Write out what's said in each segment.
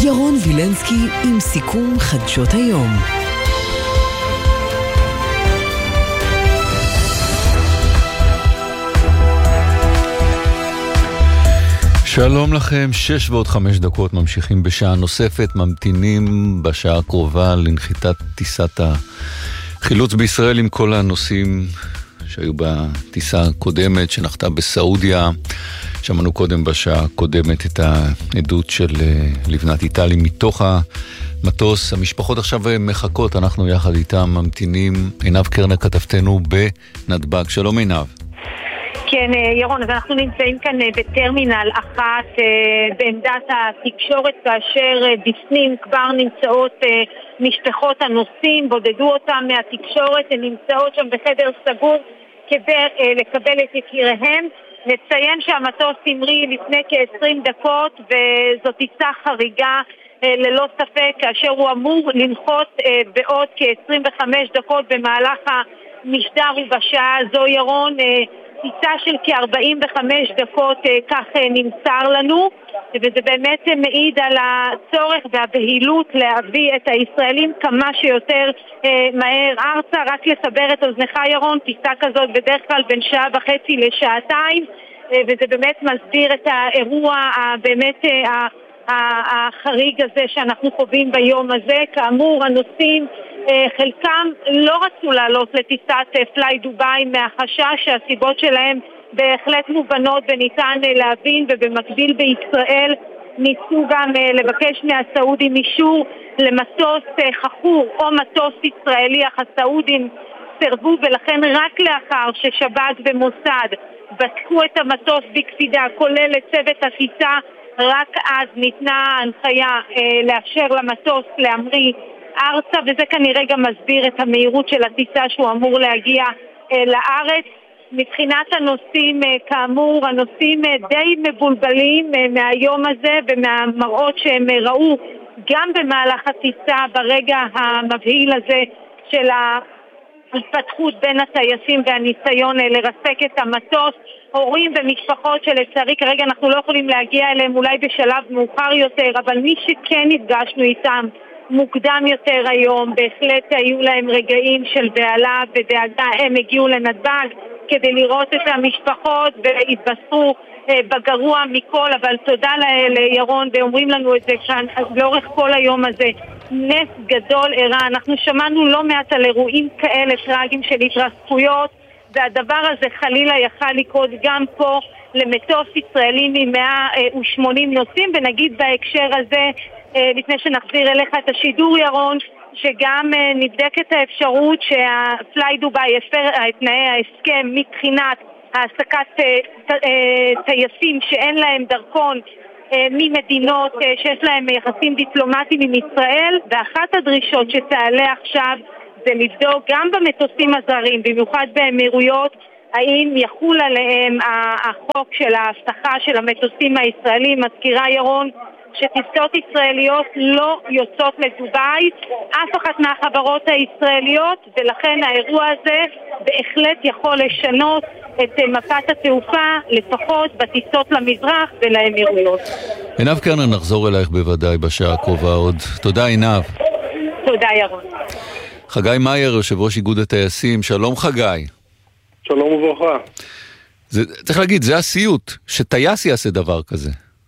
ירון וילנסקי עם סיכום חדשות היום. שלום לכם, 6:05 ממשיכים בשעה נוספת, ממתינים בשעה הקרובה לנחיתת טיסת החילוץ בישראל עם כל הנושאים שהיו בטיסה הקודמת שנחתה בסעודיה. שמענו קודם בשעה הקודמת את העדות של לבנת איטלי מתוך המטוס. המשפחות עכשיו מחכות, אנחנו יחד איתם ממתינים. עינב קרנר כתבתנו בנתב"ג. שלום עינב. כן, ירון, אז אנחנו נמצאים כאן בטרמינל 1 בעמדת התקשורת, כאשר בפנים כבר נמצאות משפחות הנוסעים, בודדו אותם מהתקשורת, הן נמצאות שם בחדר סגור כדי לקבל את יקיריהם. נציין שהמטוס המריא לפני כ-20 דקות, וזאת טיסה חריגה ללא ספק, כאשר הוא אמור לנחות בעוד כ-25 דקות במהלך המשדר, ובשעה הזו ירון טיסה של כ-45 דקות, כך נמסר לנו, וזה באמת מעיד על הצורך והבהילות להביא את הישראלים כמה שיותר מהר ארצה. רק לסבר את אוזנך ירון, טיסה כזאת בדרך כלל בין שעה וחצי לשעתיים, וזה באמת מסביר את האירוע באמת החריג הזה שאנחנו חווים ביום הזה. כאמור, הנוסעים חלקם לא רצו לעלות לטיסת פליי דובאי מהחשש, שהסיבות שלהם בהחלט מובנות וניתן להבין, ובמקביל בישראל ניסו גם לבקש מהסעודים אישור למטוס חכור או מטוס ישראלי, אך הסעודים סרבו, ולכן רק לאחר ששב"כ ומוסד בדקו את המטוס בקפידה, כולל לצוות הטיסה, רק אז ניתנה הנחיה לאפשר למטוס להמריא ארצה, וזה כנראה גם מסביר את המהירות של הטיסה שהוא אמור להגיע לארץ. מבחינת הנוסעים, כאמור, הנוסעים די מבולבלים מהיום הזה ומהמראות שהם ראו גם במהלך הטיסה ברגע המבהיל הזה של ההתפתחות בין הטייסים והניסיון לרסק את המטוס. הורים ומשפחות שלצערי כרגע אנחנו לא יכולים להגיע אליהם, אולי בשלב מאוחר יותר, אבל מי שכן נפגשנו איתם מוקדם יותר היום, בהחלט היו להם רגעים של בעלה ודאגה. הם הגיעו לנתב"ג כדי לראות את המשפחות והתבשרו בגרוע מכל, אבל תודה לירון, ואומרים לנו את זה כאן לאורך כל היום הזה. נס גדול אירע. אנחנו שמענו לא מעט על אירועים כאלה טרגיים של התרסקויות, והדבר הזה חלילה יכל לקרות גם פה למטוס ישראלי מ-180 נוסעים. ונגיד בהקשר הזה, לפני שנחזיר אליך את השידור ירון, שגם נבדקת האפשרות שהפליי דובאי הפר את תנאי ההסכם מבחינת העסקת טייסים שאין להם דרכון ממדינות שיש להם יחסים דיפלומטיים עם ישראל, ואחת הדרישות שתעלה עכשיו זה לבדוק גם במטוסים הזרים, במיוחד באמירויות, האם יחול עליהם החוק של ההבטחה של המטוסים הישראלים. מזכירה ירון שטיסות ישראליות לא יוצאות לדובאי, אף אחת מהחברות הישראליות, ולכן האירוע הזה בהחלט יכול לשנות את מפת התעופה, לפחות בטיסות למזרח ולאמירויות. עינב קרנר, נחזור אלייך בוודאי בשעה הקרובה עוד. תודה עינב. תודה ירון. חגי מאייר, יושב ראש איגוד הטייסים, שלום חגי. שלום וברכה. צריך להגיד, זה הסיוט, שטייס יעשה דבר כזה.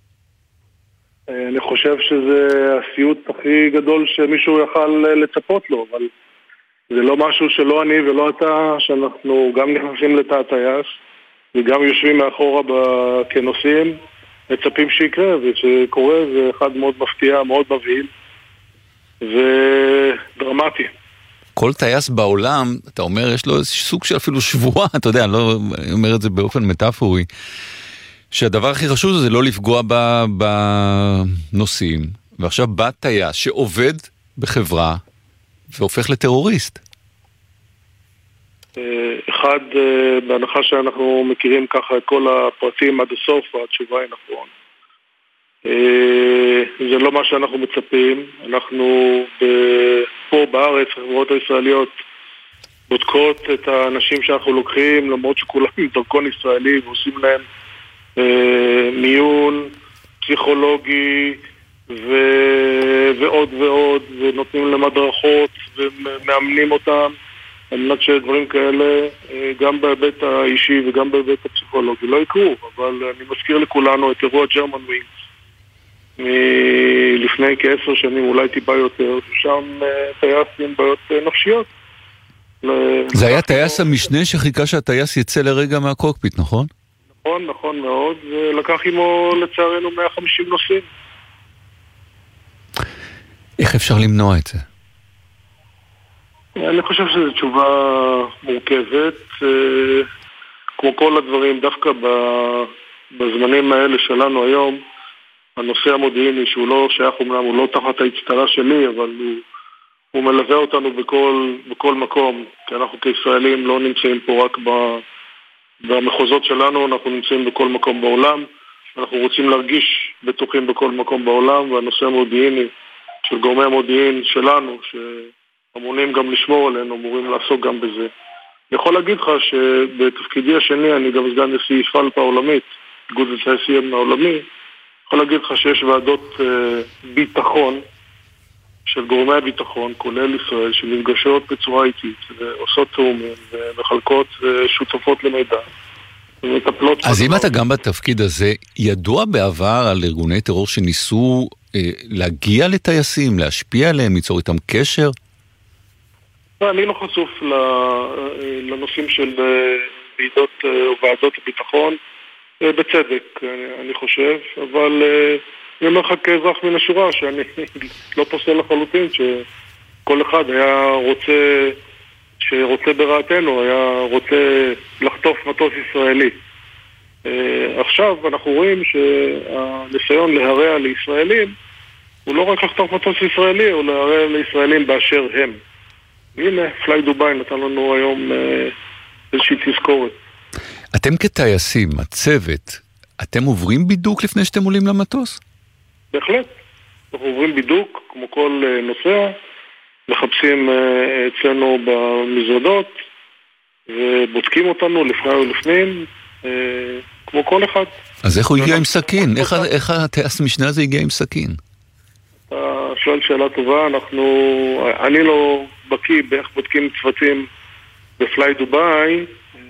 אני חושב שזה הסיוט הכי גדול שמישהו יכל לצפות לו, אבל זה לא משהו שלא אני ולא אתה, שאנחנו גם נכנסים לתא הטייס וגם יושבים מאחורה כנוסעים, מצפים שיקרה, ושקורה זה אחד מאוד מפתיע, מאוד מבהיל ודרמטי. כל טייס בעולם, אתה אומר, יש לו סוג של אפילו שבועה, אתה יודע, אני אומר את זה באופן מטאפורי, שהדבר הכי חשוב זה לא לפגוע בנוסעים, ועכשיו בא טייס שעובד בחברה והופך לטרוריסט. אחד, בהנחה שאנחנו מכירים ככה את כל הפרטים עד הסוף, התשובה היא נכון. זה לא מה שאנחנו מצפים. אנחנו פה בארץ, החברות הישראליות בודקות את האנשים שאנחנו לוקחים, למרות שכולם עם דרכון ישראלי, ועושים להם מיון פסיכולוגי, ועוד ועוד, ונותנים להם הדרכות ומאמנים אותם על מנת שדברים כאלה גם בהיבט האישי וגם בהיבט הפסיכולוגי לא יקרו. אבל אני מזכיר לכולנו את אירוע ג'רמן ווינגס מלפני כ10 שנים, אולי טיפה יותר, שם טייס עם בעיות נפשיות. זה היה טייס המשנה שחיכה שהטייס יצא לרגע מהקוקפיט, נכון? נכון, נכון מאוד, ולקח עמו לצערנו 150 נוסעים. איך אפשר למנוע את זה? אני חושב שזו תשובה מורכבת. כמו כל הדברים, דווקא בזמנים האלה שלנו היום, הנושא המודיעיני שהוא לא שייך אומנם, הוא לא תחת ההצטרה שלי, אבל הוא מלווה אותנו בכל מקום, כי אנחנו כישראלים לא נמצאים פה רק במחוזות שלנו, אנחנו נמצאים בכל מקום בעולם, אנחנו רוצים להרגיש בטוחים בכל מקום בעולם, והנושא המודיעיני של גורמי המודיעין שלנו, שאמונים גם לשמור עלינו, אמורים לעסוק גם בזה. אני יכול להגיד לך שבתפקידי השני, אני גם סגן נשיא פלפה העולמית, איגוד הטייסים העולמי, יכול להגיד לך שיש ועדות ביטחון של גורמי הביטחון, כולל ישראל, שנפגשות בצורה איטית, ועושות תאומים, ומחלקות שותפות למידע, ומטפלות... אז אם אתה גם בתפקיד הזה, ידוע בעבר על ארגוני טרור שניסו להגיע לטייסים, להשפיע עליהם, ליצור איתם קשר? אני לא חשוף לנושאים של ועדות הביטחון, בצדק, אני חושב, אבל אני אומר לך כאזרח מן השורה, שאני לא פוסל לחלוטין, שכל אחד היה שרוצה ברעתנו, היה רוצה לחטוף מטוס ישראלי. עכשיו אנחנו רואים שהניסיון להרע לישראלים, הוא לא רק לחטוף מטוס ישראלי, הוא להרע לישראלים באשר הם. הנה, פליי דוביי נתן לנו היום איזושהי תזכורת. אתם כטייסים, הצוות, אתם עוברים בידוק לפני שאתם עולים למטוס? בהחלט. אנחנו עוברים בידוק, כמו כל נוסע, מחפשים אצלנו במזוודות, ובודקים אותנו לפני ולפנים, כמו כל אחד. אז איך הוא הגיע עם סכין? איך הטייס משנה הזה הגיע עם סכין? אתה שואל שאלה טובה, אני לא בקיא באיך בודקים צוותים בפליי דוביי,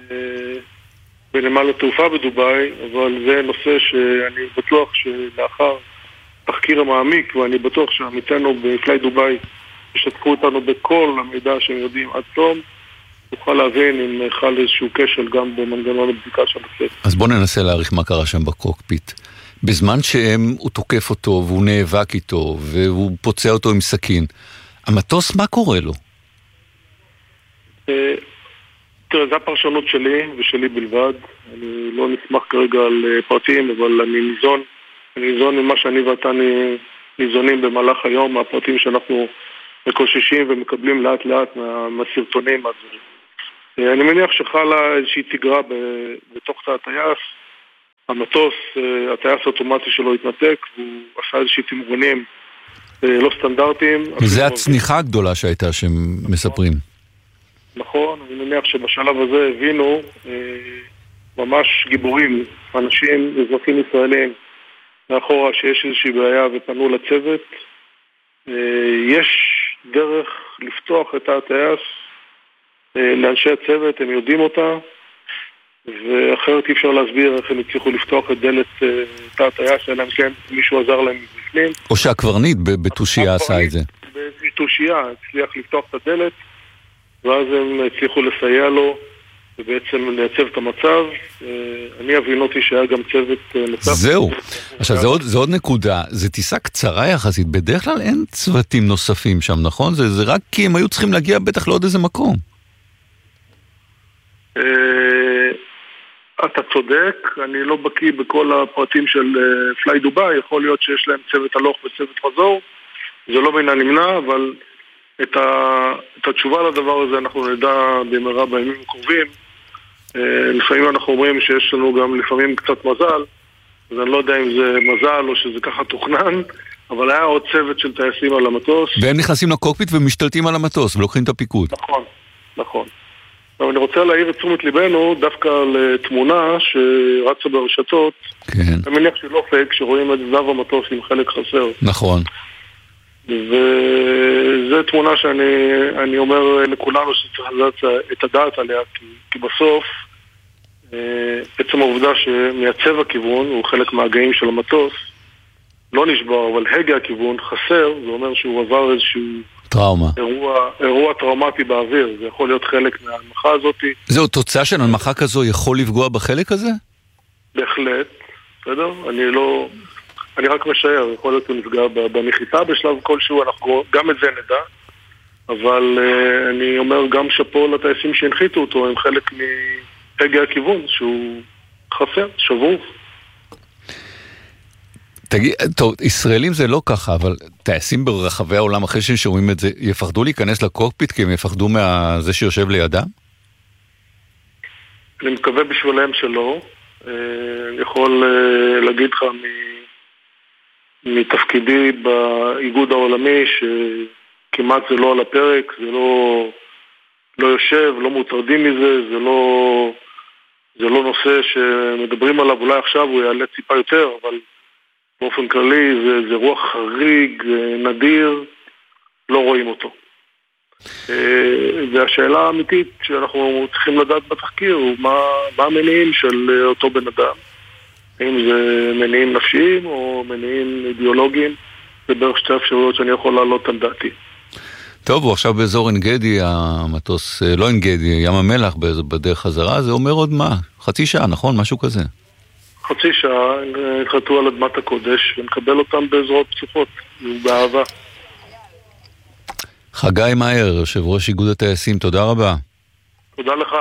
בנמל התעופה בדוביי, אבל זה נושא שאני בטוח שלאחר תחקיר המעמיק, ואני בטוח שעמיתנו בפליי דוביי ישתפו אותנו בכל המידע שהם יודעים עד תום, נוכל להבין אם חל איזשהו כשל גם במנגנון הבדיקה של הצוות. אז בוא ננסה להעריך מה קרה שם בקוקפיט. בזמן הוא תוקף אותו והוא נאבק איתו והוא פוצע אותו עם סכין, המטוס מה קורה לו? תראה, זו הפרשנות שלי ושלי בלבד. אני לא נשמח כרגע על פרטים, אבל אני ניזון ממה שאני ואתה ניזונים במהלך היום, מהפרטים שאנחנו מקוששים ומקבלים לאט לאט מהסרטונים. אני מניח שחלה איזושהי תגרה בתוך תא הטייס. המטוס, הטייס האוטומטי שלו התנתק, והוא עשה איזושהי תמרונים לא סטנדרטיים. וזה הצניחה הגדולה שהייתה שמספרים. נכון, אני מניח שבשלב הזה הבינו ממש גיבורים, אנשים, אזרחים ישראלים מאחורה שיש איזושהי בעיה ופנו לצוות. יש דרך לפתוח את הטייס לאנשי הצוות, הם יודעים אותה, ואחרת אי אפשר להסביר איך הם הצליחו לפתוח את דלת תא הטייס, אלא אם כן מישהו עזר להם בפנים. או שהקברניט בתושייה עשה את זה. בתושייה הצליח לפתוח את הדלת, ואז הם הצליחו לסייע לו, ובעצם לייצב את המצב. אני הבינותי שהיה גם צוות נוסף. זהו. עכשיו, זה עוד נקודה. זה טיסה קצרה יחסית. בדרך כלל אין צוותים נוספים שם, נכון? זה רק כי הם היו צריכים להגיע בטח לעוד איזה מקום. אתה צודק. אני לא בקיא בכל הפרטים של פליי דוביי. יכול להיות שיש להם צוות הלוך וצוות חזור. זה לא מן הנמנע, אבל את התשובה לדבר הזה אנחנו נדע במהרה בימים הקרובים. לפעמים אנחנו אומרים שיש לנו גם לפעמים קצת מזל, אז אני לא יודע אם זה מזל או שזה ככה תוכנן, אבל היה עוד צוות של טייסים על המטוס. והם נכנסים לקוקפיט ומשתלטים על המטוס ולוקחים את הפיקוד. נכון, נכון. אבל אני רוצה להעיר את תשומת ליבנו דווקא לתמונה שרצה ברשתות. כן. אני מניח שלא פייק, שרואים את זב המטוס עם חלק חסר. נכון. וזו תמונה שאני אומר לכולנו שצריך לדעת את הדעת עליה, כי בסוף עצם העובדה שמייצב הכיוון הוא חלק מהגאים של המטוס לא נשבר, אבל הגה הכיוון חסר, זה אומר שהוא עבר איזשהו טראומה. אירוע טראומטי באוויר, זה יכול להיות חלק מההנמכה הזאת. זהו, תוצאה של הנמכה כזו יכול לפגוע בחלק הזה? בהחלט, בסדר? אני רק משער, יכול להיות הוא נפגע בנחיתה בשלב כלשהו, אנחנו גם את זה נדע, אבל אני אומר גם שפה לטייסים שהנחיתו אותו, הם חלק מהגה הכיוון שהוא חסר, שבור. תגיד, טוב, ישראלים זה לא ככה, אבל טייסים ברחבי העולם אחרי שהם שומעים את זה, יפחדו להיכנס לקוקפיט כי הם יפחדו מזה שיושב לידם? אני מקווה בשבילם שלא. אני יכול להגיד לך מתפקידי באיגוד העולמי שכמעט זה לא על הפרק, זה לא יושב, לא מוטרדים מזה, זה לא נושא שמדברים עליו, אולי עכשיו הוא יעלה ציפה יותר, אבל באופן כללי זה רוח חריג, נדיר, לא רואים אותו. והשאלה האמיתית שאנחנו צריכים לדעת בתחקיר הוא מה המניעים של אותו בן אדם. האם זה מניעים נפשיים או מניעים אידיאולוגיים, זה בערך שתי אפשרויות שאני יכול להעלות על דעתי. טוב, הוא עכשיו באזור אנגדי, המטוס, לא אנגדי, ים המלח בדרך חזרה, זה אומר עוד מה? חצי שעה, נכון? משהו כזה. חצי שעה, נחתו על אדמת הקודש ונקבל אותם באזורות פצוחות, באהבה. חגי מאייר, יושב ראש איגוד הטייסים, תודה רבה. תודה לך.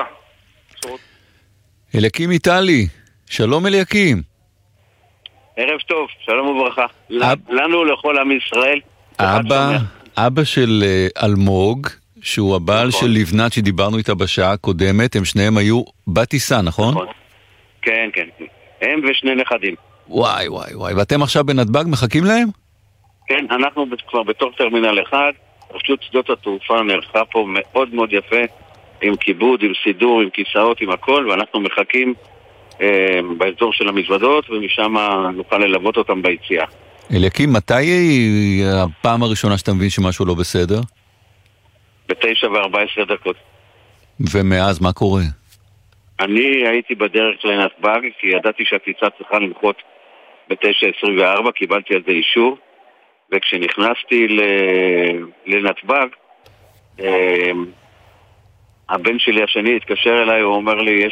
אליקים איטלי, שלום אליקים. ערב טוב, שלום וברכה. לנו לכל עם ישראל. אבא של אלמוג, שהוא הבעל של לבנת שדיברנו איתה בשעה הקודמת, הם שניהם היו בטיסה, נכון? כן, כן. הם ושני נכדים. וואי, וואי, וואי. ואתם עכשיו בנתב"ג מחכים להם? כן, אנחנו כבר בתוך טרמינל 1. רשות שדות התעופה נערכה פה מאוד מאוד יפה, עם כיבוד, עם סידור, עם כיסאות, עם הכל, ואנחנו מחכים באזור של המזוודות, ומשם נוכל ללוות אותם ביציאה. אליקים, מתי היא הפעם הראשונה שאתה מבין שמשהו לא בסדר? ב9:14. ומאז מה קורה? אני הייתי בדרך לנתב"ג, כי ידעתי שהטיסה צריכה לנחות ב9:24, קיבלתי על זה אישור, וכשנכנסתי לנתב"ג, הבן שלי השני התקשר אליי, הוא אומר לי,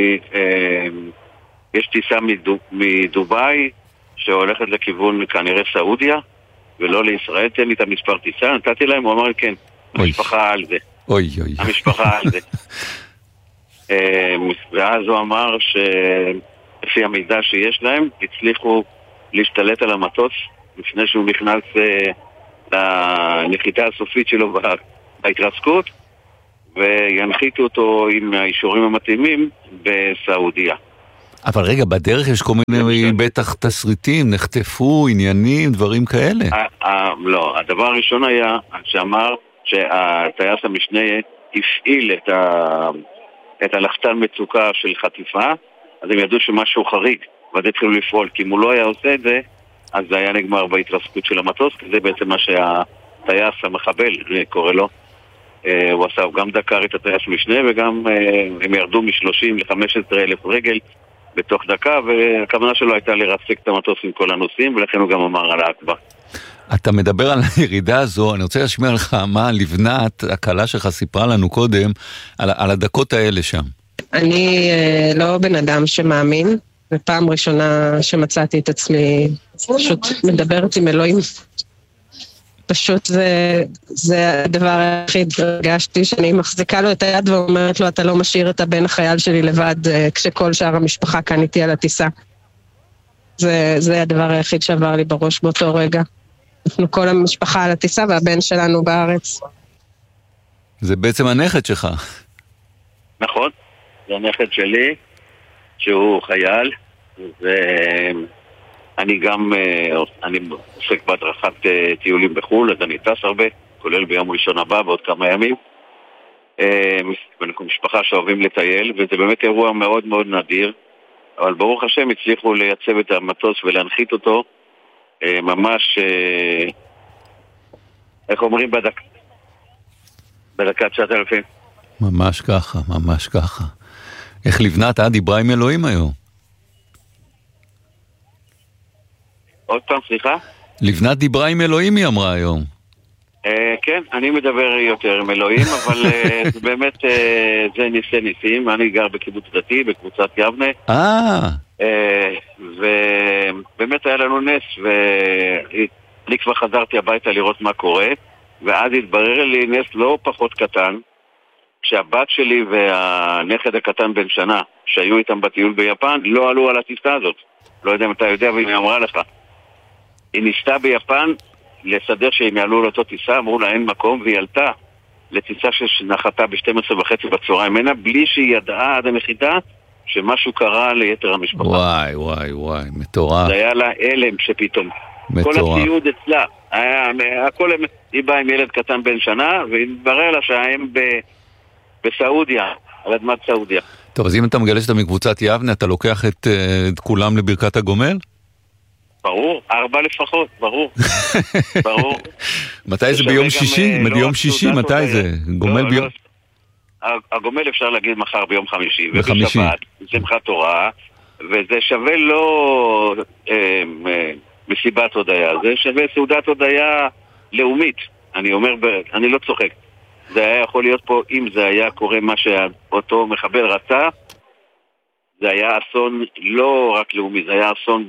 יש טיסה מדובאי שהולכת לכיוון כנראה סעודיה, ולא לישראל, תן לי את המספר טיסה, נתתי להם, הוא אמר לי, כן, המשפחה על זה. אוי אוי. המשפחה על זה. ואז הוא אמר שלפי המידע שיש להם, הצליחו להשתלט על המטוס לפני שהוא נכנס לנחיתה הסופית שלו בהתרסקות, וינחיתו אותו עם האישורים המתאימים בסעודיה. אבל רגע, בדרך יש כל מיני בטח תסריטים, נחטפו, עניינים, דברים כאלה. לא, הדבר הראשון היה שאמר שהטייס המשנה הפעיל את הלחצן מצוקה של חטיפה, אז הם ידעו שמשהו חריג, ועד התחילו לפעול, כי אם הוא לא היה עושה את זה, אז זה היה נגמר בהתרסקות של המטוס, כי זה בעצם מה שהטייס המחבל קורא לו. הוא עשה, הוא גם דקר את הטייס משנה, וגם הם ירדו מ-30 ל-15,000 רגל בתוך דקה, והכוונה שלו הייתה לרסק את המטוס עם כל הנוסעים, ולכן הוא גם אמר על האקבה. אתה מדבר על הירידה הזו, אני רוצה להשמיע לך מה לבנת, הקלה שלך סיפרה לנו קודם, על הדקות האלה שם. אני לא בן אדם שמאמין, ופעם ראשונה שמצאתי את עצמי, פשוט מדברת עם אלוהים. פשוט זה הדבר היחיד, הרגשתי שאני מחזיקה לו את היד ואומרת לו, אתה לא משאיר את הבן החייל שלי לבד, כשכל שאר המשפחה כאן איתי על הטיסה. זה הדבר היחיד שעבר לי בראש באותו רגע. אנחנו כל המשפחה על הטיסה והבן שלנו בארץ. זה בעצם הנכד שלך. נכון, זה הנכד שלי, שהוא חייל, ואני גם, אני עוסק בהדרכת טיולים בחו"ל, אז אני טס הרבה, כולל ביום ראשון הבא, בעוד כמה ימים, אנחנו משפחה שאוהבים לטייל, וזה באמת אירוע מאוד מאוד נדיר, אבל ברוך השם הצליחו לייצב את המטוס ולהנחית אותו ממש, איך אומרים, בדקה 9,000. ממש ככה, ממש ככה. איך לבנת דיברה עם אלוהים היום? עוד פעם, סליחה? לבנת דיברה עם אלוהים, היא אמרה היום. כן, אני מדבר יותר עם אלוהים, אבל באמת זה ניסים. אני גר בקיבוץ דתי, בקבוצת יבנה. ובאמת היה לנו נס, ואני כבר חזרתי הביתה לראות מה קורה, ואז התברר לי נס לא פחות קטן, שהבת שלי והנכד הקטן בן שנה, שהיו איתם בטיול ביפן, לא עלו על הטיסה הזאת. לא יודע אם אתה יודע, ואם היא אמרה לך. היא ניסתה ביפן לסדר שהם יעלו לאותו טיסה, אמרו לה אין מקום, והיא עלתה לטיסה שנחתה ב-12:30 בצהריים ממנה, בלי שהיא ידעה עד הנחיתה שמשהו קרה ליתר המשפחה. וואי, מטורף. זה היה לה אלם שפתאום. מטורף. כל הציוד אצלה, היא באה עם ילד קטן בן שנה, והתברר לה שהם בסעודיה, על אדמת סעודיה. טוב, אז אם אתה מגלה שאתה מקבוצת יבנה, אתה לוקח את כולם לברכת הגומל? ברור, 4 לפחות, ברור. מתי זה ביום שישי? ביום שישי, מתי זה? גומל ביום... הגומל אפשר להגיד מחר ביום חמישי, ובשבת, שמחת תורה, וזה שווה לא מסיבת הודיה, זה שווה סעודת הודיה לאומית. אני אומר, אני לא צוחק. זה היה יכול להיות פה, אם זה היה קורה מה שאותו מחבל רצה, זה היה אסון לא רק לאומי, זה היה אסון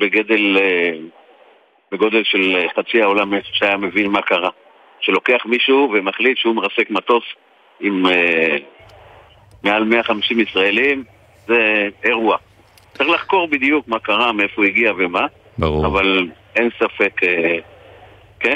בגודל של חצי העולם שהיה מבין מה קרה. שלוקח מישהו ומחליט שהוא מרסק מטוס עם מעל 150 ישראלים, זה אירוע. צריך לחקור בדיוק מה קרה, מאיפה הוא הגיע ומה, ברור. אבל אין ספק, כן?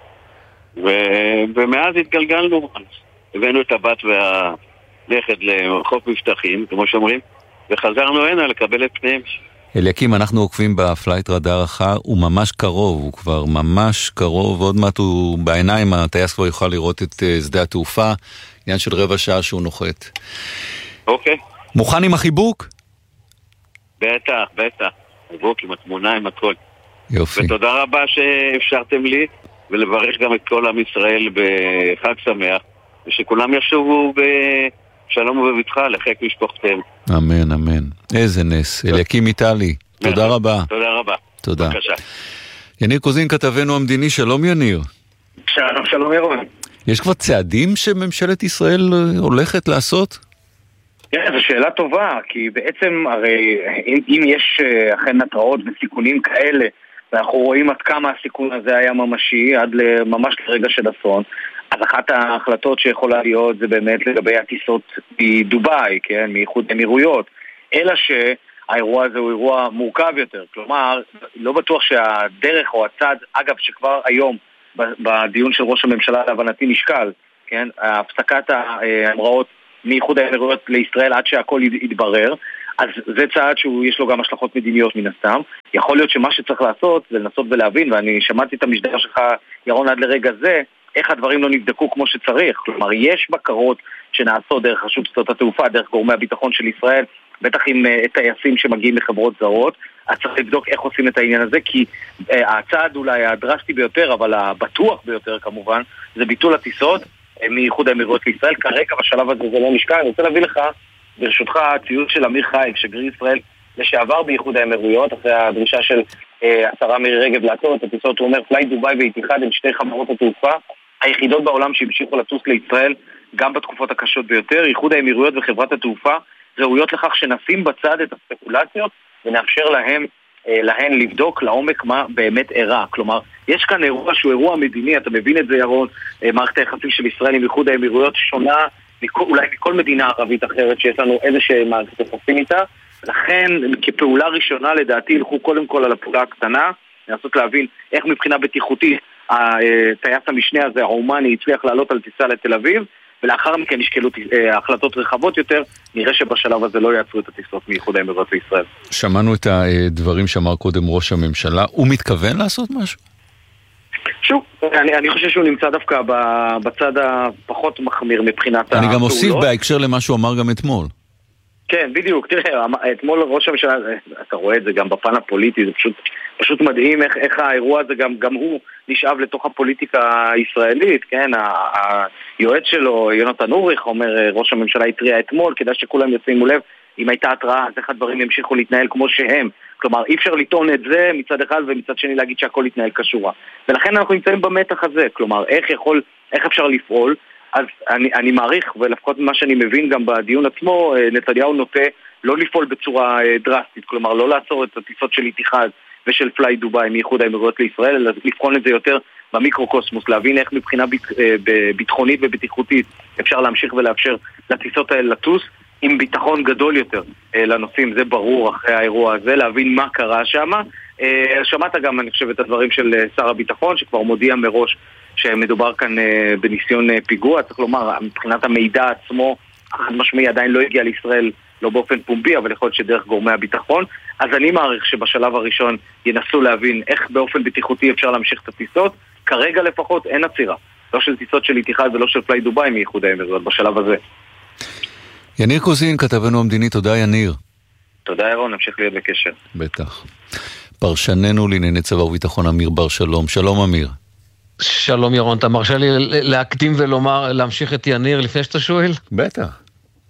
ומאז התגלגלנו, הבאנו את הבת והנכד לחוף מבטחים, כמו שאומרים, וחזרנו הנה לקבל את פניהם. אליקים, אנחנו עוקבים בפלייט רדאר אחר, הוא ממש קרוב, הוא כבר ממש קרוב, עוד מעט הוא בעיניים, הטייס כבר יוכל לראות את שדה התעופה, עניין של רבע שעה שהוא נוחת. אוקיי. מוכן עם החיבוק? בטח. חיבוק עם התמונה, עם הכל. יופי. ותודה רבה שאפשרתם לי, ולברך גם את כל עם ישראל בחג שמח, ושכולם ישובו בשלום ובבטחה לחיק משפחותיהם. אמן, אמן. איזה נס. אליקים איטלי. תודה רבה. תודה רבה. תודה. בבקשה. יניר קוזין, כתבנו המדיני, שלום יניר. שלום ירון. יש כבר צעדים שממשלת ישראל הולכת לעשות? כן, זו שאלה טובה, כי בעצם הרי אם יש אכן התראות וסיכונים כאלה, ואנחנו רואים עד כמה הסיכון הזה היה ממשי, עד ממש לרגע של אסון, אז אחת ההחלטות שיכולה להיות זה באמת לגבי הטיסות מדובאי, כן, מאיחוד האמירויות, אלא שהאירוע הזה הוא אירוע מורכב יותר, כלומר, לא בטוח שהדרך או הצד, אגב שכבר היום בדיון של ראש הממשלה להבנתי נשקל, כן, הפסקת ההמראות מאיחוד האמירויות לישראל עד שהכל יתברר, אז זה צעד שיש לו גם השלכות מדיניות מן הסתם. יכול להיות שמה שצריך לעשות זה לנסות ולהבין, ואני שמעתי את המשדר שלך ירון עד לרגע זה, איך הדברים לא נבדקו כמו שצריך. כלומר, יש בקרות שנעשות דרך רשות שדות התעופה, דרך גורמי הביטחון של ישראל, בטח עם טייסים שמגיעים לחברות זרות, אז צריך לבדוק איך עושים את העניין הזה, כי הצעד אולי הדרסטי ביותר, אבל הבטוח ביותר כמובן, זה ביטול הטיסות מאיחוד האמירויות לישראל. כרגע בשלב הזה זה לא נשקע. אני רוצה להביא לך ברשותך ציוץ של אמיר חייק, שגריר ישראל לשעבר באיחוד האמירויות, אחרי הדרישה של השרה מירי רגב לעצור את הטיסות. הוא אומר, פלייט דובאי ואיתיחד הם שתי חברות התעופה היחידות בעולם שהמשיכו לטוס לישראל גם בתקופות הקשות ביותר. איחוד האמירויות וחברת התעופה ראויות לכך שנשים בצד את הספקולציות ונאפשר להן לבדוק לעומק מה באמת אירע. כלומר, יש כאן אירוע שהוא אירוע מדיני, אתה מבין את זה ירון, מערכת היחסים של ישראל עם איחוד האמירויות שונה אולי מכל מדינה ערבית אחרת שיש לנו איזושהי מערכת יחסים איתה. לכן כפעולה ראשונה לדעתי ילכו קודם כל על הפעולה הקטנה, לנסות להבין איך מבחינה בטיחותית הטייס המשנה הזה, האומני, הצליח לעלות על טיסה לתל אביב, ולאחר מכן ישקלו החלטות רחבות יותר. נראה שבשלב הזה לא יעצרו את הטיסות מאיחוד האמירויות לישראל. שמענו את הדברים שאמר קודם ראש הממשלה. הוא מתכוון לעשות משהו? שוב, אני חושב שהוא נמצא דווקא בצד הפחות מחמיר מבחינת הפעולות. אני גם אוסיף בהקשר למה שהוא אמר גם אתמול. כן, בדיוק, תראה, אתמול ראש הממשלה, אתה רואה את זה גם בפן הפוליטי, זה פשוט מדהים איך האירוע הזה גם הוא נשאב לתוך הפוליטיקה הישראלית, כן, היועץ שלו, יונתן אוריך, אומר, ראש הממשלה התריע אתמול, כדאי שכולם ישימו לב, אם הייתה התראה, אז איך הדברים ימשיכו להתנהל כמו שהם. כלומר, אי אפשר לטעון את זה מצד אחד ומצד שני להגיד שהכל יתנהל כשורה. ולכן אנחנו נמצאים במתח הזה, כלומר, איך אפשר לפעול. אז אני מעריך, ולפחות ממה שאני מבין גם בדיון עצמו, נתניהו נוטה לא לפעול בצורה דרסטית, כלומר, לא לעצור את הטיסות של איתיחד ושל פליי דובאי מאיחוד האמירויות לישראל, אלא לבחון את זה יותר במיקרוקוסמוס, להבין איך מבחינה ביטחונית ובטיחותית אפשר להמשיך ולאפשר לטיסות האלה לטוס, עם ביטחון גדול יותר לנוסעים, זה ברור אחרי האירוע הזה, להבין מה קרה שם. שמעת גם, אני חושב, את הדברים של שר הביטחון, שכבר מודיע מראש שמדובר כאן בניסיון פיגוע, צריך לומר, מבחינת המידע עצמו, חד משמעי עדיין לא הגיע לישראל, לא באופן פומבי, אבל יכול להיות שדרך גורמי הביטחון. אז אני מעריך שבשלב הראשון ינסו להבין איך באופן בטיחותי אפשר להמשיך את הטיסות. כרגע לפחות אין עצירה, לא של טיסות של איתיחד ולא של פליי דובאי מאיחוד האמירויות בשלב הזה. יניר קוזין, כתבנו המדיני, תודה יניר. תודה ירון, נמשיך להיות בקשר. בטח. פרשננו לענייני צבא וביטחון אמיר בר שלום. שלום אמיר. שלום ירון, אתה מרשה לי להקדים ולומר, להמשיך את יניר לפני שאתה שואל? בטח.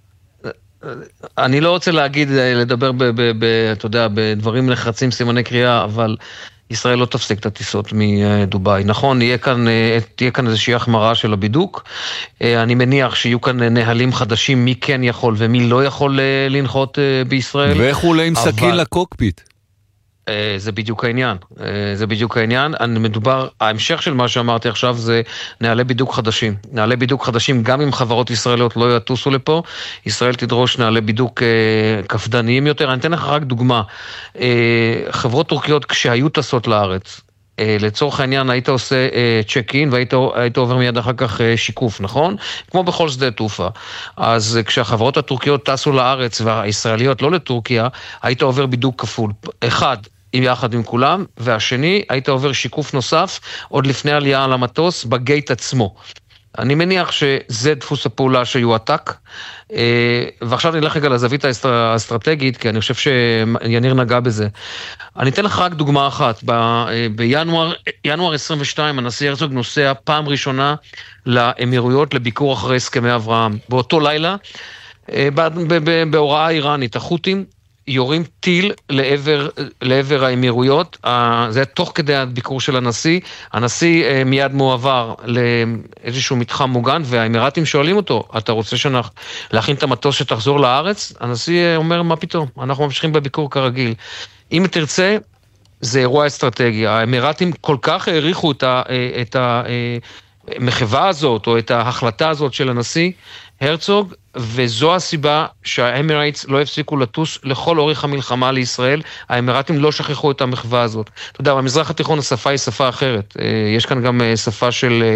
אני לא רוצה לדבר אתה יודע, בדברים נחרצים, סימני קריאה, אבל ישראל לא תפסיק את הטיסות מדובאי. נכון, תהיה כאן איזושהי החמרה של הבידוק. אני מניח שיהיו כאן נהלים חדשים, מי כן יכול ומי לא יכול לנחות בישראל. ואיך הוא עולה עם סכין לקוקפיט? זה בדיוק העניין. זה בדיוק העניין. ההמשך של מה שאמרתי עכשיו זה נהלי בידוק חדשים. נהלי בידוק חדשים, גם אם חברות ישראליות לא יטוסו לפה, ישראל תדרוש נהלי בידוק קפדניים יותר. אני אתן לך רק דוגמה. חברות טורקיות כשהיו טסות לארץ, לצורך העניין היית עושה צ'ק-אין והיית עובר מיד אחר כך שיקוף, נכון? כמו בכל שדה תעופה. אז כשהחברות הטורקיות טסו לארץ והישראליות לא לטורקיה, היית עובר בידוק כפול. אחד, יחד עם כולם, והשני, היית עובר שיקוף נוסף עוד לפני עלייה על המטוס בגייט עצמו. אני מניח שזה דפוס הפעולה שיועתק, ועכשיו נלך רגע לזווית האסטרטגית, כי אני חושב שיניר נגע בזה. אני אתן לך רק דוגמה אחת. בינואר 22 הנשיא הרצוג נוסע פעם ראשונה לאמירויות לביקור אחרי הסכמי אברהם. באותו לילה, בהוראה איראנית, החות'ים יורים טיל לעבר האמירויות. זה תוך כדי הביקור של הנשיא. הנשיא מיד מועבר לאיזשהו מתחם מוגן, והאמירתים שואלים אותו, אתה רוצה להכין את המטוס שתחזור לארץ? הנשיא אומר, מה פתאום? אנחנו ממשיכים בביקור כרגיל. אם תרצה, זה אירוע אסטרטגי. האמירתים כל כך העריכו את המחווה הזאת, או את ההחלטה הזאת של הנשיא הרצוג, וזו הסיבה שהאמירייטס לא הפסיקו לטוס לכל אורך המלחמה לישראל. האמירתים לא שכחו את המחווה הזאת. אתה יודע, במזרח התיכון השפה היא שפה אחרת. יש כאן גם שפה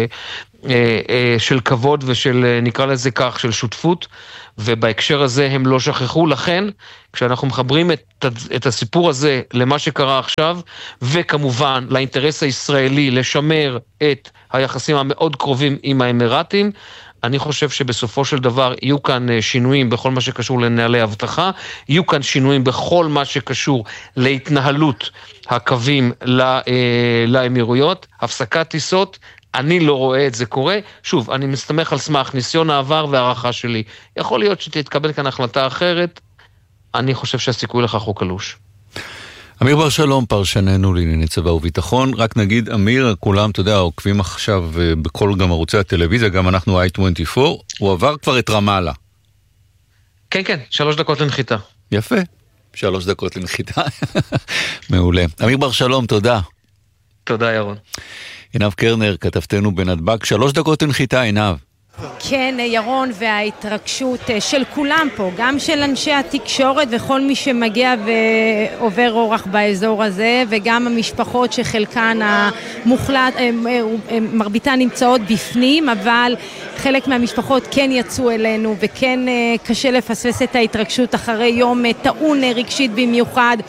של כבוד ושל, נקרא לזה כך, של שותפות, ובהקשר הזה הם לא שכחו. לכן, כשאנחנו מחברים את הסיפור הזה למה שקרה עכשיו, וכמובן לאינטרס הישראלי לשמר את היחסים המאוד קרובים עם האמירתים, אני חושב שבסופו של דבר יהיו כאן שינויים בכל מה שקשור לנהלי הבטחה, יהיו כאן שינויים בכל מה שקשור להתנהלות הקווים לאמירויות, הפסקת טיסות, אני לא רואה את זה קורה. שוב, אני מסתמך על סמך ניסיון העבר והערכה שלי. יכול להיות שתתקבל כאן החלטה אחרת, אני חושב שהסיכוי לכך הוא קלוש. אמיר בר שלום, פרשננו לענייני צבא וביטחון. רק נגיד, אמיר, כולם, אתה יודע, עוקבים עכשיו בכל גם ערוצי הטלוויזיה, גם אנחנו i24, הוא עבר כבר את רמאללה. כן, כן, 3 דקות לנחיתה. יפה, 3 דקות לנחיתה. מעולה. אמיר בר שלום, תודה. תודה, ירון. עינב קרנר, כתבתנו בנתב"ג, 3 דקות לנחיתה, עינב. כן, ירון, וההתרגשות של כולם פה, גם של אנשי התקשורת וכל מי שמגיע ועובר אורח באזור הזה, וגם המשפחות שחלקן המוחלט, מרביתן נמצאות בפנים, אבל חלק מהמשפחות כן יצאו אלינו, וכן קשה לפספס את ההתרגשות אחרי יום טעון רגשית במיוחד.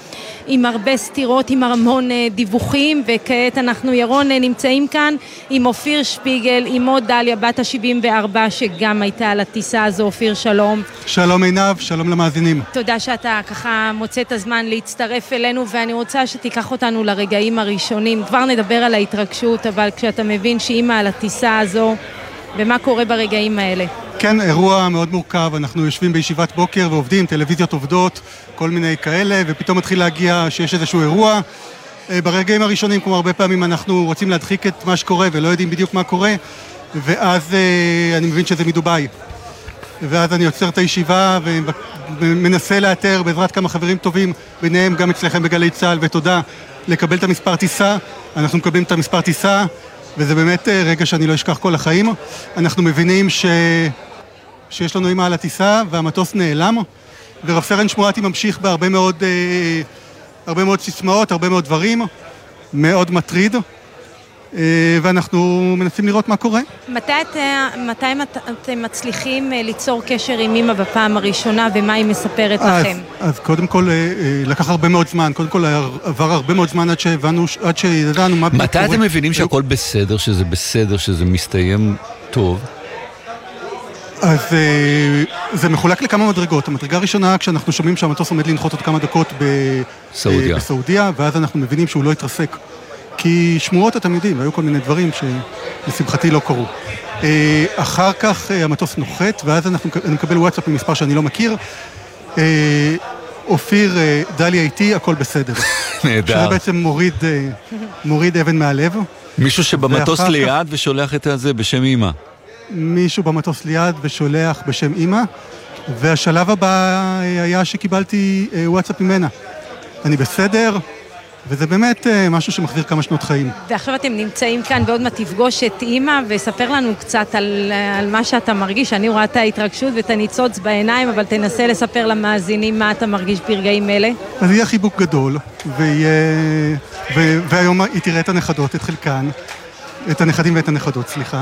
עם הרבה סתירות, עם המון דיווחים, וכעת אנחנו ירון נמצאים כאן עם אופיר שפיגל, עם עוד דליה בת ה-74 שגם הייתה על הטיסה הזו. אופיר, שלום. שלום עינב, שלום למאזינים. תודה שאתה ככה מוצא את הזמן להצטרף אלינו, ואני רוצה שתיקח אותנו לרגעים הראשונים. כבר נדבר על ההתרגשות, אבל כשאתה מבין שאמא על הטיסה הזו, ומה קורה ברגעים האלה? כן, אירוע מאוד מורכב, אנחנו יושבים בישיבת בוקר ועובדים, טלוויזיות עובדות, כל מיני כאלה, ופתאום מתחיל להגיע שיש איזשהו אירוע. ברגעים הראשונים, כמו הרבה פעמים, אנחנו רוצים להדחיק את מה שקורה ולא יודעים בדיוק מה קורה, ואז אני מבין שזה מדוביי. ואז אני יוצר את הישיבה ומנסה לאתר בעזרת כמה חברים טובים, ביניהם גם אצלכם בגלי צהל, ותודה, לקבל את המספר טיסה. אנחנו מקבלים את המספר טיסה, וזה באמת רגע שאני לא אשכח כל החיים. אנחנו מבינים שיש לנו אימא על הטיסה, והמטוס נעלם, ורב סרן שמואטי ממשיך בהרבה מאוד סיסמאות, הרבה מאוד דברים, מאוד מטריד, ואנחנו מנסים לראות מה קורה. מתי אתם מצליחים ליצור קשר עם אמא בפעם הראשונה, ומה היא מספרת לכם? אז קודם כל לקח הרבה מאוד זמן, קודם כל עבר הרבה מאוד זמן עד שידענו מה קורה. מתי אתם מבינים שהכל בסדר, שזה בסדר, שזה מסתיים טוב? אז זה מחולק לכמה מדרגות. המדרגה הראשונה, כשאנחנו שומעים שהמטוס עומד לנחות עוד כמה דקות בסעודיה, ואז אנחנו מבינים שהוא לא יתרסק. כי שמועות אתם יודעים, והיו כל מיני דברים שלשמחתי לא קרו. אחר כך המטוס נוחת, ואז אני מקבל וואטסאפ ממספר שאני לא מכיר. אופיר, דליה איתי, הכל בסדר. נהדר. שזה בעצם מוריד אבן מהלב. מישהו שבמטוס ליד ושולח את זה בשם אמא. מישהו במטוס ליד ושולח בשם אמא, והשלב הבא היה שקיבלתי וואטסאפ ממנה. אני בסדר, וזה באמת משהו שמחזיר כמה שנות חיים. ועכשיו אתם נמצאים כאן ועוד מה תפגוש את אמא, וספר לנו קצת על מה שאתה מרגיש. אני רואה את ההתרגשות ואת הניצוץ בעיניים, אבל תנסה לספר למאזינים מה אתה מרגיש ברגעים אלה. אז יהיה חיבוק גדול, והיום היא תראה את הנכדות, את חלקן, את הנכדים ואת הנכדות, סליחה.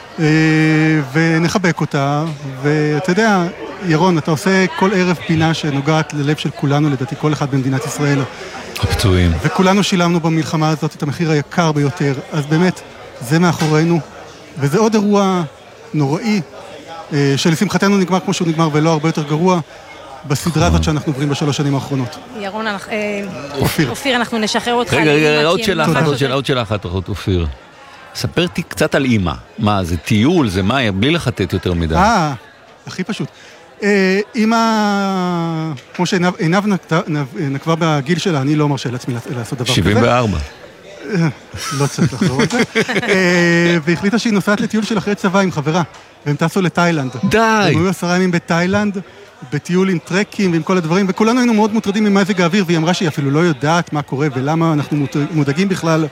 ונחבק אותה, ואתה יודע, ירון, אתה עושה כל ערב פינה שנוגעת ללב של כולנו, לדעתי כל אחד במדינת ישראל. הפצועים. וכולנו שילמנו במלחמה הזאת את המחיר היקר ביותר, אז באמת, זה מאחורינו, וזה עוד אירוע נוראי, שלשמחתנו נגמר כמו שהוא נגמר, ולא הרבה יותר גרוע, בסדרה הזאת שאנחנו עוברים בשלוש שנים האחרונות. ירון, אופיר, אנחנו נשחרר אותך. רגע, עוד שאלה אחת, אופיר. ספרתי קצת על אמא. מה, זה טיול, זה מה, בלי לחטט יותר מדי. הכי פשוט. אמא, כמו שעינב נקבה בגיל שלה, אני לא מרשה לעצמי לעשות דבר כזה. 74. לא צריך לחזור את זה. והחליטה שהיא נוסעת לטיול של אחרי צבא עם חברה, והם טסו לתאילנד. די! הם היו 10 ימים בתאילנד, בטיול עם טרקים ועם כל הדברים, וכולנו היינו מאוד מוטרדים ממזג האוויר, והיא אמרה שהיא אפילו לא יודעת מה קורה ולמה אנחנו מודאגים בכלל.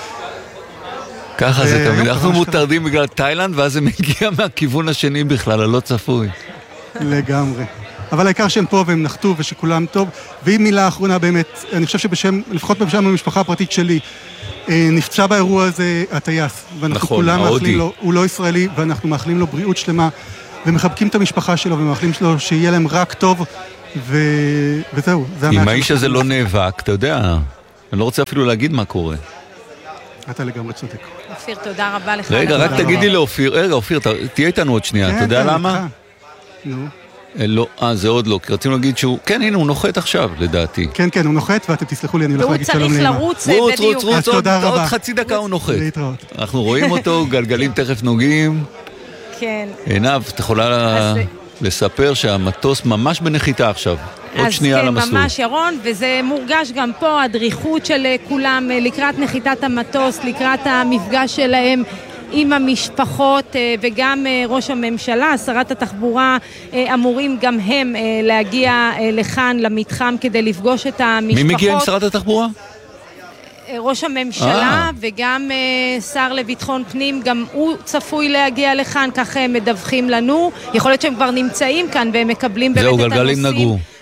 ככה זה תמיד, אנחנו מוטרדים בגלל תאילנד, ואז זה מגיע מהכיוון השני בכלל, הלא צפוי. לגמרי. אבל העיקר שהם פה והם נחתו ושכולם טוב, והיא מילה האחרונה באמת, אני חושב שבשם, לפחות בשם המשפחה הפרטית שלי, נפצע באירוע הזה הטייס, ואנחנו כולם מאחלים לו, הוא לא ישראלי, ואנחנו מאחלים לו בריאות שלמה, ומחבקים את המשפחה שלו, ומאחלים לו שיהיה להם רק טוב, וזהו. אם האיש הזה לא נאבק, אתה יודע, אני לא רוצה אפילו להגיד מה קורה. אתה לגמרי צודק. אופיר, תודה רבה לך. רגע, רק תגידי לאופיר, רגע, אופיר, תהיה איתנו עוד שנייה, אתה יודע למה? נו. לא, זה עוד לא, כי רצינו להגיד שהוא, כן, הנה, הוא נוחת עכשיו, לדעתי. כן, הוא נוחת, ואתם תסלחו לי, אני הולך להגיד שלום לאמא. והוא צריך לרוץ בדיוק. עוד חצי דקה הוא נוחת. אנחנו רואים אותו, גלגלים תכף נוגעים. כן. עינב, את יכולה לספר שהמטוס ממש בנחיתה עכשיו. עוד שנייה על המסלול. אז כן, ממש ירון, וזה מורגש גם פה, הדריכות של כולם לקראת נחיתת המטוס, לקראת המפגש שלהם עם המשפחות, וגם ראש הממשלה, שרת התחבורה, אמורים גם הם להגיע לכאן, למתחם, כדי לפגוש את המשפחות. מי מגיע עם שרת התחבורה? ראש הממשלה וגם שר לביטחון פנים, גם הוא צפוי להגיע לכאן, כך הם מדווחים לנו. יכול להיות שהם כבר נמצאים כאן והם מקבלים באמת את הנושאים. זהו, גלגלים נגעו.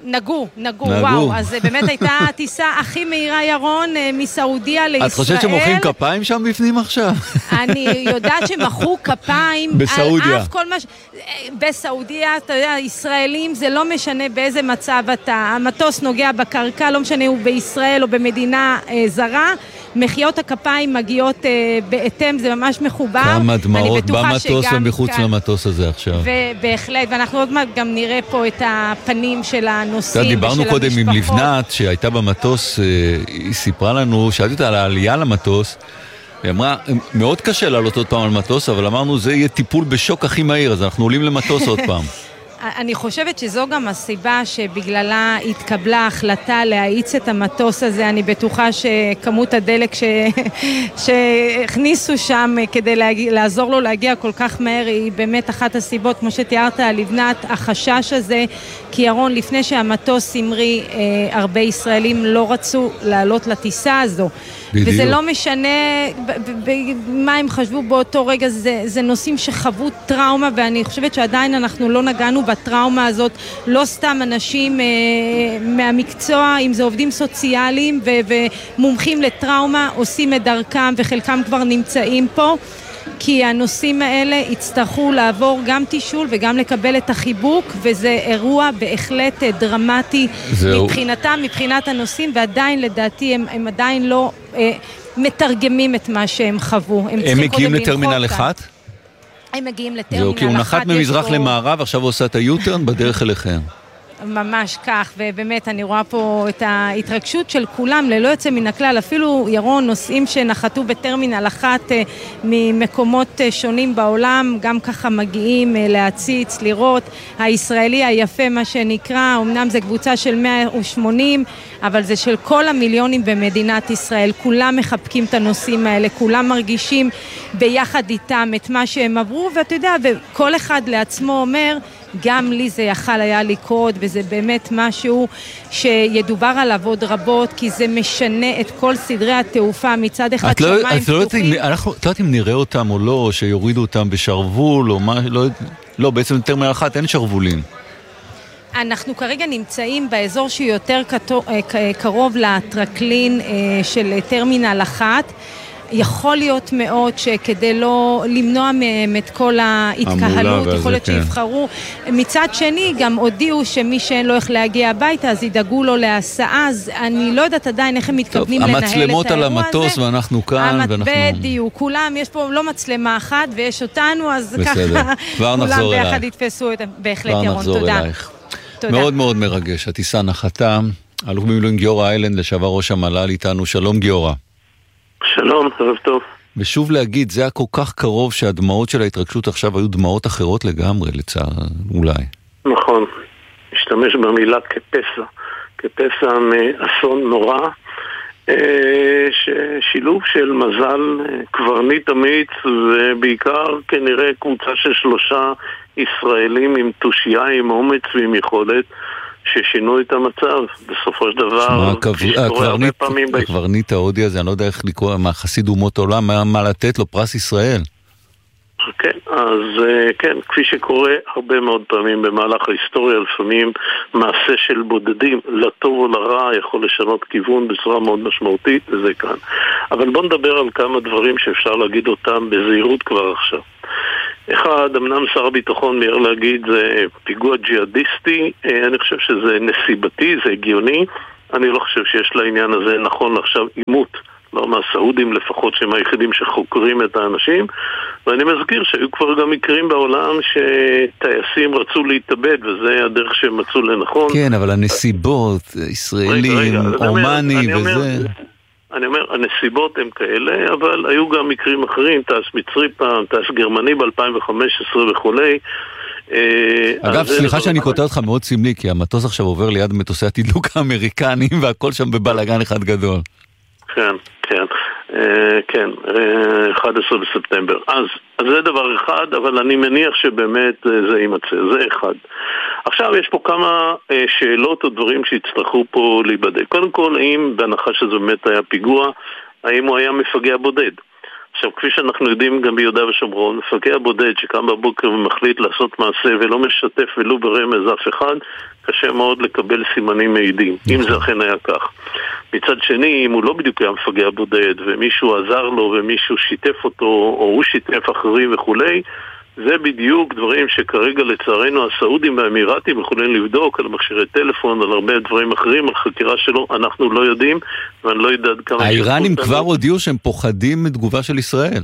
נגעו, וואו, אז זה באמת הייתה הטיסה הכי מהירה, ירון, מסעודיה לישראל. את חושבת שמוחאים כפיים שם בפנים עכשיו? אני יודעת שמחאו כפיים בסעודיה. על אף כל מה בסעודיה, אתה יודע, ישראלים, זה לא משנה באיזה מצב אתה, המטוס נוגע בקרקע, לא משנה הוא בישראל או במדינה זרה, מחיאות הכפיים מגיעות בהתאם, זה ממש מחובר. כמה דמעות במטוס ומחוץ למטוס הזה עכשיו. ובהחלט, ואנחנו עוד מעט גם נראה פה את הפנים של הנוסעים ושל המשפחות. דיברנו קודם עם לבנת שהייתה במטוס, היא סיפרה לנו, שאלתי אותה על העלייה למטוס, היא אמרה, מאוד קשה לעלות עוד פעם על מטוס, אבל אמרנו, זה יהיה טיפול בשוק הכי מהיר, אז אנחנו עולים למטוס עוד פעם. אני חושבת שזו גם הסיבה שבגללה התקבלה ההחלטה להאיץ את המטוס הזה. אני בטוחה שכמות הדלק שהכניסו שם כדי לעזור לו להגיע כל כך מהר היא באמת אחת הסיבות, כמו שתיארת לבנת, החשש הזה, כי ירון, לפני שהמטוס המריא, הרבה ישראלים לא רצו לעלות לטיסה הזו. בדיוק. וזה לא משנה מה הם חשבו באותו רגע, זה נושאים שחוו טראומה, ואני חושבת שעדיין אנחנו לא נגענו בטראומה הזאת, לא סתם אנשים מהמקצוע, אם זה עובדים סוציאליים ומומחים לטראומה, עושים את דרכם וחלקם כבר נמצאים פה, כי הנושאים האלה יצטרכו לעבור גם תישול וגם לקבל את החיבוק, וזה אירוע בהחלט דרמטי מבחינתם, מבחינת הנושאים, ועדיין לדעתי הם עדיין לא מתרגמים את מה שהם חוו. הם מגיעים לטרמינל 1? הם מגיעים לטרמינל 1. כי הוא נחת ממזרח למערב, עכשיו הוא עושה את היוטרן בדרך אליכם. ממש כך, ובאמת אני רואה פה את ההתרגשות של כולם, ללא יוצא מן הכלל, אפילו ירון, נוסעים שנחתו בטרמינל 1 ממקומות שונים בעולם, גם ככה מגיעים להציץ, לראות, הישראלי היפה מה שנקרא, אמנם זה קבוצה של 180, אבל זה של כל המיליונים במדינת ישראל, כולם מחבקים את הנושאים האלה, כולם מרגישים ביחד איתם את מה שהם עברו, ואתה יודע, וכל אחד לעצמו אומר, גם לי זה יכל היה לקרות, וזה באמת משהו שידובר עליו עוד רבות, כי זה משנה את כל סדרי התעופה מצד אחד שמיים פתוחים. אנחנו לא יודעים אם נראה אותם או לא, או שיורידו אותם בשרוול, או מה, לא, בעצם טרמינל 1 אין שרבולים. אנחנו כרגע נמצאים באזור שיותר קרוב לטרקלין של טרמינל 1, יכול להיות מאוד שכדי לא למנוע מהם את כל ההתקהלות, יכול להיות שיבחרו. מצד שני, גם הודיעו שמי שאין לו איך להגיע הביתה, אז ידאגו לו להסעה, אז אני לא יודעת עדיין איך הם מתכוונים לנהל את האירוע הזה. המצלמות על המטוס ואנחנו כאן, בדיוק, כולם, יש פה לא מצלמה אחת ויש אותנו, אז ככה כולם ביחד יתפסו את בהחלט ירון, תודה. מאוד מאוד מרגש, הטיסה נחתה, אלוף במילואים גיורא איילנד, לשעבר ראש המל"ל איתנו, שלום גיורא. שלום, ערב טוב. ושוב להגיד, זה היה כל כך קרוב שהדמעות של ההתרגשות עכשיו היו דמעות אחרות לגמרי, לצער, אולי. נכון, השתמש במילה כפסע מאסון נורא, ששילוב של מזל קברניט אמיץ, ובעיקר כנראה קבוצה של 3 ישראלים עם תושייה, עם אומץ ועם יכולת, ששינו את המצב. בסופו של דבר, הקברניט ההודי הזה, אני לא יודע איך לקרוא, מה חסיד אומות העולם, מה לתת לו, פרס ישראל. כן, אז כן, כפי שקורה הרבה מאוד פעמים במהלך ההיסטוריה, לפעמים מעשה של בודדים, לטוב או לרע, יכול לשנות כיוון בצורה מאוד משמעותית, וזה כאן. אבל בוא נדבר על כמה דברים שאפשר להגיד אותם בזהירות כבר עכשיו. אחד, אמנם שר הביטחון מהר להגיד זה פיגוע ג'יהאדיסטי, אני חושב שזה נסיבתי, זה הגיוני, אני לא חושב שיש לעניין הזה נכון עכשיו עימות, לא מהסעודים לפחות שהם היחידים שחוקרים את האנשים, ואני מזכיר שהיו כבר גם מקרים בעולם שטייסים רצו להתאבד, וזה הדרך שהם מצאו לנכון. כן, אבל הנסיבות, ישראלים, אומני וזה... אני אומר, הנסיבות הן כאלה, אבל היו גם מקרים אחרים, טייס מצרי פעם, טייס גרמני ב-2015 וכולי. אגב, סליחה שאני קוטע אותך מאוד סמלי, כי המטוס עכשיו עובר ליד מטוסי התדלוק האמריקנים, והכל שם בבלגן אחד גדול. כן, כן, כן, 11 בספטמבר. אז זה דבר אחד, אבל אני מניח שבאמת זה יימצא, זה אחד. עכשיו יש פה כמה שאלות או דברים שיצטרכו פה להיבדק. קודם כל, האם בהנחה שזה באמת היה פיגוע, האם הוא היה מפגע בודד? עכשיו, כפי שאנחנו יודעים גם ביהודה ושומרון, מפגע בודד שקם בבוקר ומחליט לעשות מעשה ולא משתף ולא ברמז אף אחד, קשה מאוד לקבל סימנים מעידים, אם זה אכן היה כך. מצד שני, אם הוא לא בדיוק היה מפגע בודד, ומישהו עזר לו ומישהו שיתף אותו, או הוא שיתף אחרים וכולי, זה בדיוק דברים שכרגע לצערנו הסעודים והאמירתים יכולים לבדוק על מכשירי טלפון, על הרבה דברים אחרים, על חקירה שלו, אנחנו לא יודעים, ואני לא יודע כמה... האיראנים כבר הודיעו שהם פוחדים מתגובה של ישראל.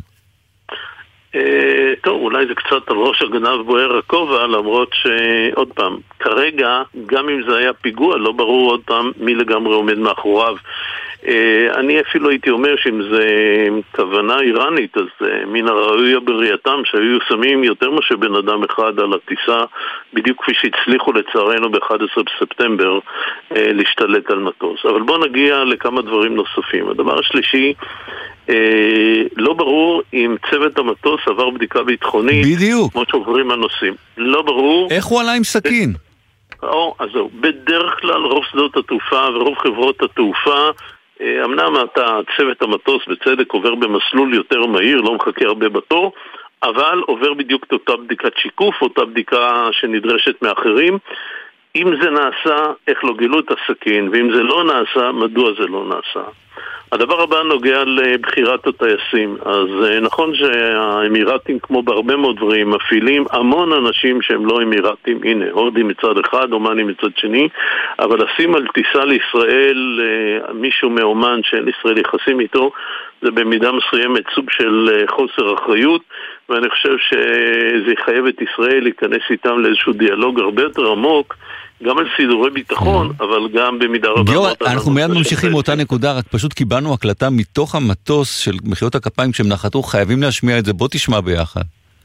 טוב, אולי זה קצת על ראש הגנב בוער הכובע, למרות שעוד פעם, כרגע, גם אם זה היה פיגוע, לא ברור עוד פעם מי לגמרי עומד מאחוריו. אני אפילו הייתי אומר שאם זה כוונה איראנית, אז מן הראוי בראייתם שהיו שמים יותר מאשר בן אדם אחד על הטיסה, בדיוק כפי שהצליחו לצערנו ב-11 בספטמבר להשתלט על מטוס. אבל בואו נגיע לכמה דברים נוספים. הדבר השלישי, לא ברור אם צוות המטוס עבר בדיקה ביטחונית, בדיוק. כמו שעוברים הנוסעים. לא ברור. איך הוא עלה עם סכין? אז זהו, בדרך כלל רוב שדות התעופה ורוב חברות התעופה, אמנם צוות המטוס בצדק עובר במסלול יותר מהיר, לא מחכה הרבה בתור, אבל עובר בדיוק את אותה בדיקת שיקוף, אותה בדיקה שנדרשת מאחרים. אם זה נעשה, איך לא גילו את הסכין, ואם זה לא נעשה, מדוע זה לא נעשה. הדבר הבא נוגע לבחירת הטייסים. אז נכון שהאמירתים, כמו בהרבה מאוד דברים, מפעילים המון אנשים שהם לא אמירתים, הנה, הורדים מצד אחד, אומנים מצד שני, אבל לשים על טיסה לישראל מישהו מאומן שאין ישראל יחסים איתו, זה במידה מסוימת סוג של חוסר אחריות, ואני חושב שזה יחייב את ישראל להיכנס איתם לאיזשהו דיאלוג הרבה יותר עמוק, גם על סידורי ביטחון, אבל גם במידה רבה... גיאור, אנחנו מיד ממשיכים מאותה נקודה, רק פשוט קיבלנו הקלטה מתוך המטוס של מחיאות הכפיים כשהם נחתו, חייבים להשמיע את זה, בוא תשמע ביחד.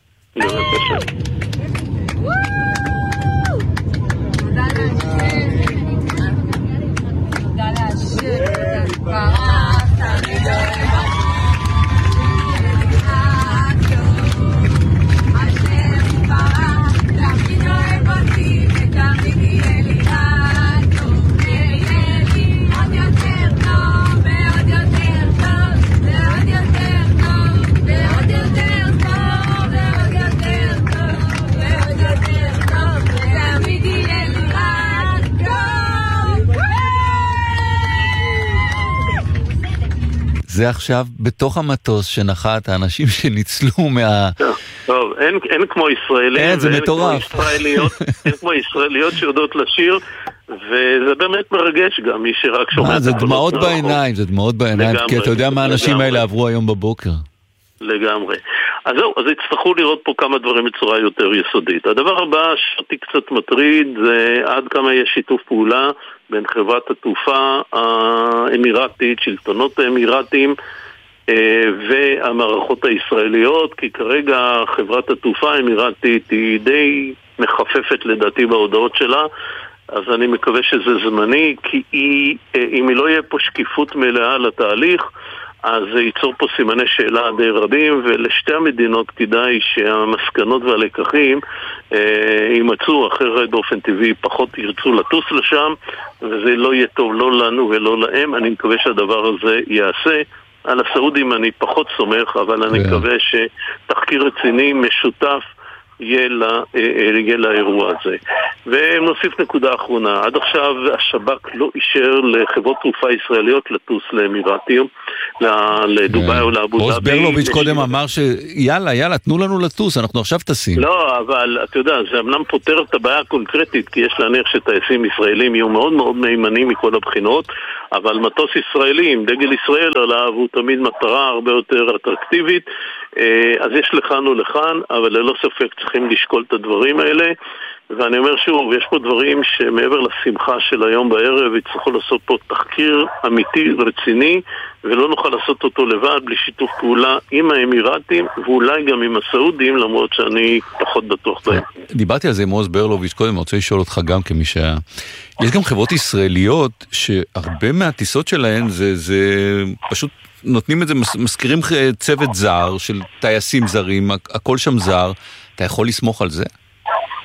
זה עכשיו בתוך המטוס שנחת, האנשים שניצלו מה... טוב, אין כמו ישראלים, אין, זה מטורף. אין כמו ישראליות שיודעות לשיר, וזה באמת מרגש גם מי שרק שומע. זה דמעות בעיניים, זה דמעות בעיניים, כי אתה יודע מה האנשים האלה עברו היום בבוקר. לגמרי. אז זהו, אז יצטרכו לראות פה כמה דברים בצורה יותר יסודית. הדבר הבא שאותי קצת מטריד זה עד כמה יש שיתוף פעולה בין חברת התעופה האמירתית, שלטונות האמירתים והמערכות הישראליות, כי כרגע חברת התעופה האמירתית היא די מחפפת לדעתי בהודעות שלה, אז אני מקווה שזה זמני, כי אם לא יהיה פה שקיפות מלאה לתהליך, אז זה ייצור פה סימני שאלה די רבים, ולשתי המדינות כדאי שהמסקנות והלקחים יימצאו, אחרת באופן טבעי פחות ירצו לטוס לשם, וזה לא יהיה טוב לא לנו ולא להם. אני מקווה שהדבר הזה יעשה. על הסעודים אני פחות סומך, אבל אני מקווה שתחקיר רציני משותף יהיה לאירוע הזה. ונוסיף נקודה אחרונה, עד עכשיו השב"כ לא אישר לחברות תעופה ישראליות לטוס לאמירתים, לדובאי או לאבו דאבי. עוז ברלוביץ' קודם אמר שיאללה, תנו לנו לטוס, אנחנו עכשיו טסים. לא, אבל אתה יודע, זה אמנם פותר את הבעיה הקונקרטית, כי יש להניח שטייסים ישראלים יהיו מאוד מאוד מהימנים מכל הבחינות, אבל מטוס ישראלי עם דגל ישראל עליו הוא תמיד מטרה הרבה יותר אטרקטיבית, אז יש לכאן ולכאן, אבל ללא ספק צריכים לשקול את הדברים האלה, ואני אומר שוב, יש פה דברים שמעבר לשמחה של היום בערב, יצטרכו לעשות פה תחקיר אמיתי, רציני, ולא נוכל לעשות אותו לבד, בלי שיתוף פעולה עם האמירתים, ואולי גם עם הסעודים, למרות שאני פחות בטוח בהם. דיברתי על זה עם עוז ברלוביץ' קודם, אני רוצה לשאול אותך גם כמי שהיה. יש גם חברות ישראליות, שהרבה מהטיסות שלהן זה פשוט נותנים את זה, מזכירים צוות זר של טייסים זרים, הכל שם זר, אתה יכול לסמוך על זה?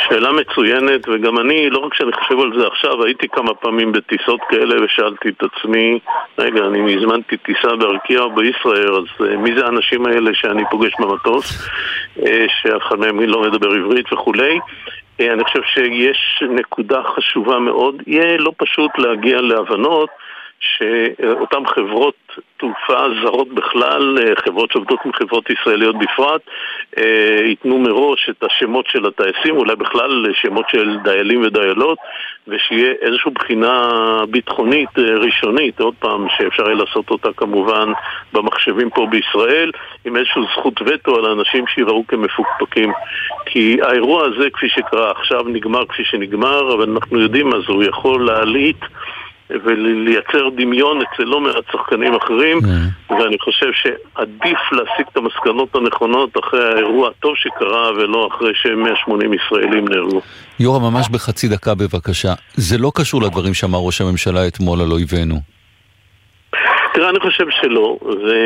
שאלה מצוינת, וגם אני, לא רק שאני חושב על זה עכשיו, הייתי כמה פעמים בטיסות כאלה ושאלתי את עצמי, רגע, אני הזמנתי טיסה בארקיע או בישראל, אז מי זה האנשים האלה שאני פוגש במטוס, שאף אחד מהם לא מדבר עברית וכולי. אני חושב שיש נקודה חשובה מאוד, יהיה לא פשוט להגיע להבנות שאותן חברות תעופה זרות בכלל, חברות שעובדות עם חברות ישראליות בפרט, ייתנו מראש את השמות של הטייסים, אולי בכלל שמות של דיילים ודיילות, ושיהיה איזושהי בחינה ביטחונית ראשונית, עוד פעם שאפשר יהיה לעשות אותה כמובן במחשבים פה בישראל, עם איזושהי זכות וטו על האנשים שיראו כמפוקפקים. כי האירוע הזה כפי שקרה עכשיו נגמר כפי שנגמר, אבל אנחנו יודעים אז הוא יכול להעלית ולייצר דמיון אצל לא מעט שחקנים אחרים, ואני חושב שעדיף להסיק את המסקנות הנכונות אחרי האירוע הטוב שקרה ולא אחרי ש180 ישראלים נהרגו. יורם, ממש בחצי דקה בבקשה, זה לא קשור לדברים שאמר ראש הממשלה אתמול על אויבינו. תראה, אני חושב שלא,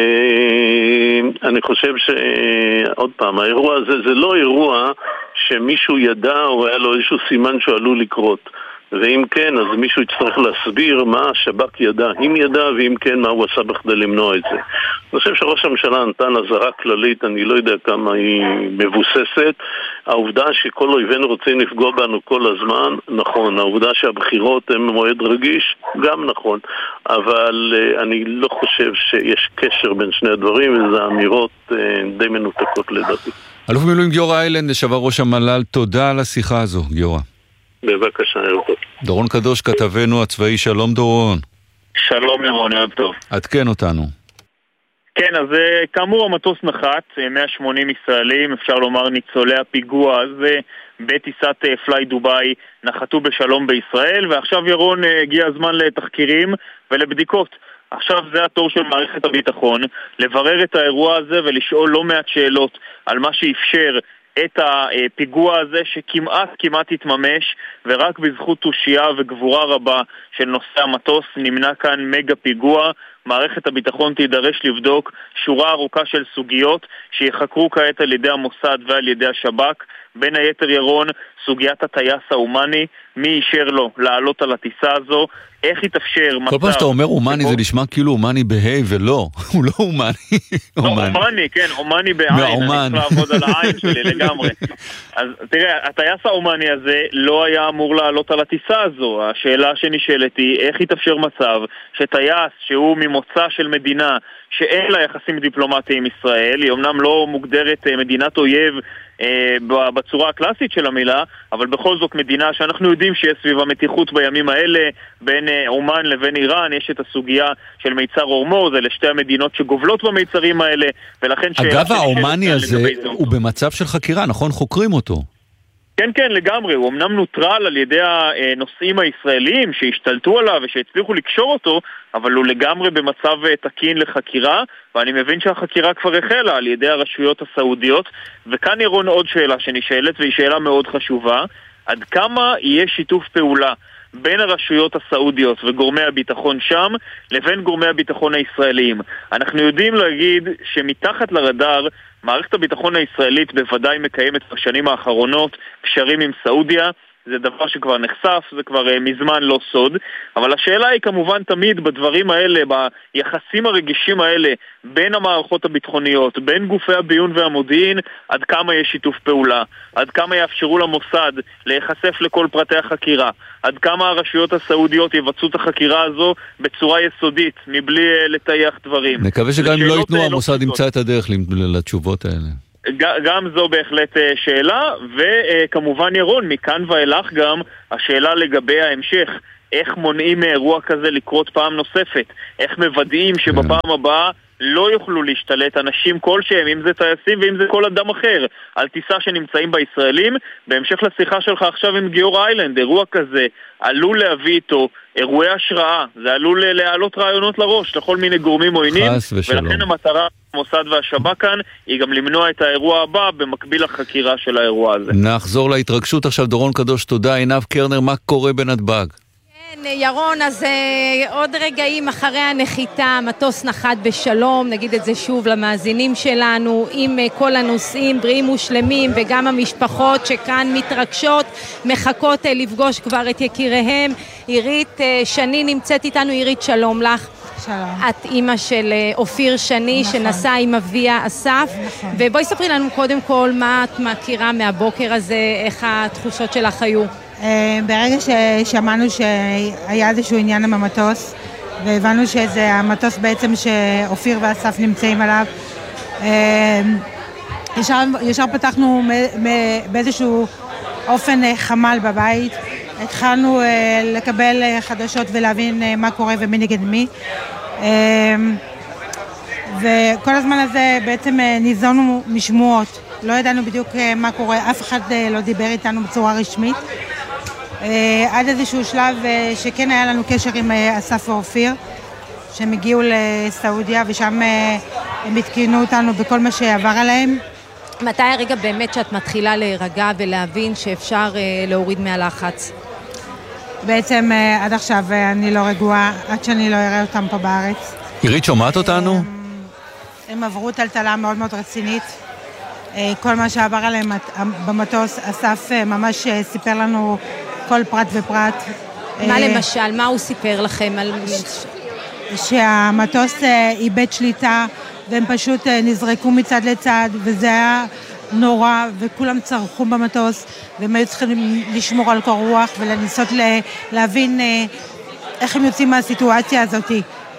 ואני חושב שעוד פעם, האירוע הזה זה לא אירוע שמישהו ידע או היה לו איזשהו סימן שהוא עלול לקרות, ואם כן, אז מישהו יצטרך להסביר מה השב"כ ידע, אם ידע, ואם כן, מה הוא עשה בכדי למנוע את זה. אני חושב שראש הממשלה נתן הזרה כללית, אני לא יודע כמה היא מבוססת. העובדה שכל אויבינו רוצים לפגוע בנו כל הזמן, נכון. העובדה שהבחירות הן מועד רגיש, גם נכון. אבל אני לא חושב שיש קשר בין שני הדברים, וזה אמירות די מנותקות לדעתי. אלוף מילואים גיורא איילנד, לשעבר ראש המל"ל, תודה על השיחה הזו, גיורא. בבקשה, ערב טוב. דורון קדוש, כתבנו הצבאי, שלום דורון. שלום ירון, ערב טוב. עדכן אותנו. כן, אז כאמור המטוס נחת, 180 ישראלים, אפשר לומר ניצולי הפיגוע הזה בטיסת פליי דוביי נחתו בשלום בישראל, ועכשיו ירון הגיע הזמן לתחקירים ולבדיקות. עכשיו זה התור של מערכת הביטחון, לברר את האירוע הזה ולשאול לא מעט שאלות על מה שאפשר את הפיגוע הזה שכמעט התממש, ורק בזכות תושייה וגבורה רבה של נושא המטוס נמנע כאן מגה פיגוע. מערכת הביטחון תידרש לבדוק שורה ארוכה של סוגיות שיחקרו כעת על ידי המוסד ועל ידי השב"כ, בין היתר ירון, סוגיית הטייס ההומני, מי אישר לו לעלות על הטיסה הזו, איך יתאפשר מצב... כל פעם שאתה אומר הומני זה נשמע כאילו הומני בהי ולא, הוא לא הומני. הומני, כן, הומני בעין, אני צריך לעבוד על העין שלי לגמרי. אז תראה, הטייס ההומני הזה לא היה אמור לעלות על הטיסה הזו. השאלה שנשאלת היא, איך יתאפשר מצב שטייס שהוא ממוצא של מדינה שאין לה יחסים דיפלומטיים עם ישראל, היא אמנם לא מוגדרת מדינת אויב בצורה הקלאסית של המילה, אבל בכל זאת מדינה שאנחנו יודעים שיש סביבה מתיחות בימים האלה בין אומן לבין איראן, יש את הסוגיה של מיצר הורמוז, אלה שתי המדינות שגובלות במיצרים האלה, ולכן אגב, האומני הזה הוא במצב של חקירה, נכון? חוקרים אותו. כן, לגמרי. הוא אמנם נוטרל על ידי הנושאים הישראלים שהשתלטו עליו ושהצליחו לקשור אותו, אבל הוא לגמרי במצב תקין לחקירה, ואני מבין שהחקירה כבר החלה על ידי הרשויות הסעודיות. וכאן ירון עוד שאלה שנשאלת, והיא שאלה מאוד חשובה, עד כמה יהיה שיתוף פעולה בין הרשויות הסעודיות וגורמי הביטחון שם לבין גורמי הביטחון הישראליים. אנחנו יודעים להגיד שמתחת לרדאר מערכת הביטחון הישראלית בוודאי מקיימת בשנים האחרונות קשרים עם סעודיה, זה דבר שכבר נחשף, זה כבר מזמן לא סוד, אבל השאלה היא כמובן תמיד בדברים האלה, ביחסים הרגישים האלה בין המערכות הביטחוניות, בין גופי הביון והמודיעין, עד כמה יש שיתוף פעולה, עד כמה יאפשרו למוסד להיחשף לכל פרטי החקירה, עד כמה הרשויות הסעודיות יבצעו את החקירה הזו בצורה יסודית, מבלי לטייח דברים. נקווה שגם אם לא ייתנו, המוסד ימצא את הדרך לתשובות האלה. גם זו בהחלט שאלה, וכמובן ירון, מכאן ואילך גם השאלה לגבי ההמשך, איך מונעים מאירוע כזה לקרות פעם נוספת, איך מוודאים שבפעם הבאה לא יוכלו להשתלט אנשים כלשהם, אם זה טייסים ואם זה כל אדם אחר, על טיסה שנמצאים בישראלים. בהמשך לשיחה שלך עכשיו עם גיורא איילנד, אירוע כזה עלול להביא איתו אירועי השראה, זה עלול להעלות רעיונות לראש לכל מיני גורמים עוינים, ולכן המטרה המוסד והשב"כ כאן היא גם למנוע את האירוע הבא במקביל לחקירה של האירוע הזה. נחזור להתרגשות עכשיו. דורון קדוש, תודה. עינב קרנר, מה קורה בנתב"ג? כן, ירון, אז עוד רגעים אחרי הנחיתה, המטוס נחת בשלום, נגיד את זה שוב למאזינים שלנו, עם כל הנוסעים בריאים ושלמים, וגם המשפחות שכאן מתרגשות, מחכות לפגוש כבר את יקיריהם. עירית שני נמצאת איתנו. עירית, שלום לך. שלום. את אימא של אופיר שני, נכון. שנסע עם אביה אסף, נכון. ובואי ספרי לנו קודם כל מה את מכירה מהבוקר הזה, איך התחושות שלך היו. ברגע ששמענו שהיה איזשהו עניין עם המטוס, והבנו שזה המטוס בעצם שאופיר ואסף נמצאים עליו, ישר פתחנו באיזשהו אופן חמל בבית, התחלנו לקבל חדשות ולהבין מה קורה ומי נגד מי, וכל הזמן הזה בעצם ניזונו משמועות, לא ידענו בדיוק מה קורה, אף אחד לא דיבר איתנו בצורה רשמית, עד איזשהו שלב שכן היה לנו קשר עם אסף ואופיר, שהם הגיעו לסעודיה ושם הם התקינו אותנו בכל מה שעבר עליהם. מתי הרגע באמת שאת מתחילה להירגע ולהבין שאפשר להוריד מהלחץ? בעצם עד עכשיו אני לא רגועה, עד שאני לא אראה אותם פה בארץ. עירית, שומעת אותנו? הם עברו טלטלה מאוד מאוד רצינית. כל מה שעבר עליהם במטוס, אסף ממש סיפר לנו כל פרט ופרט. מה למשל? מה הוא סיפר לכם? שהמטוס איבד שליטה, והם פשוט נזרקו מצד לצד, וזה היה נורא, וכולם צרחו במטוס, והם היו צריכים לשמור על קור רוח, ולנסות להבין איך הם יוצאים מהסיטואציה הזאת.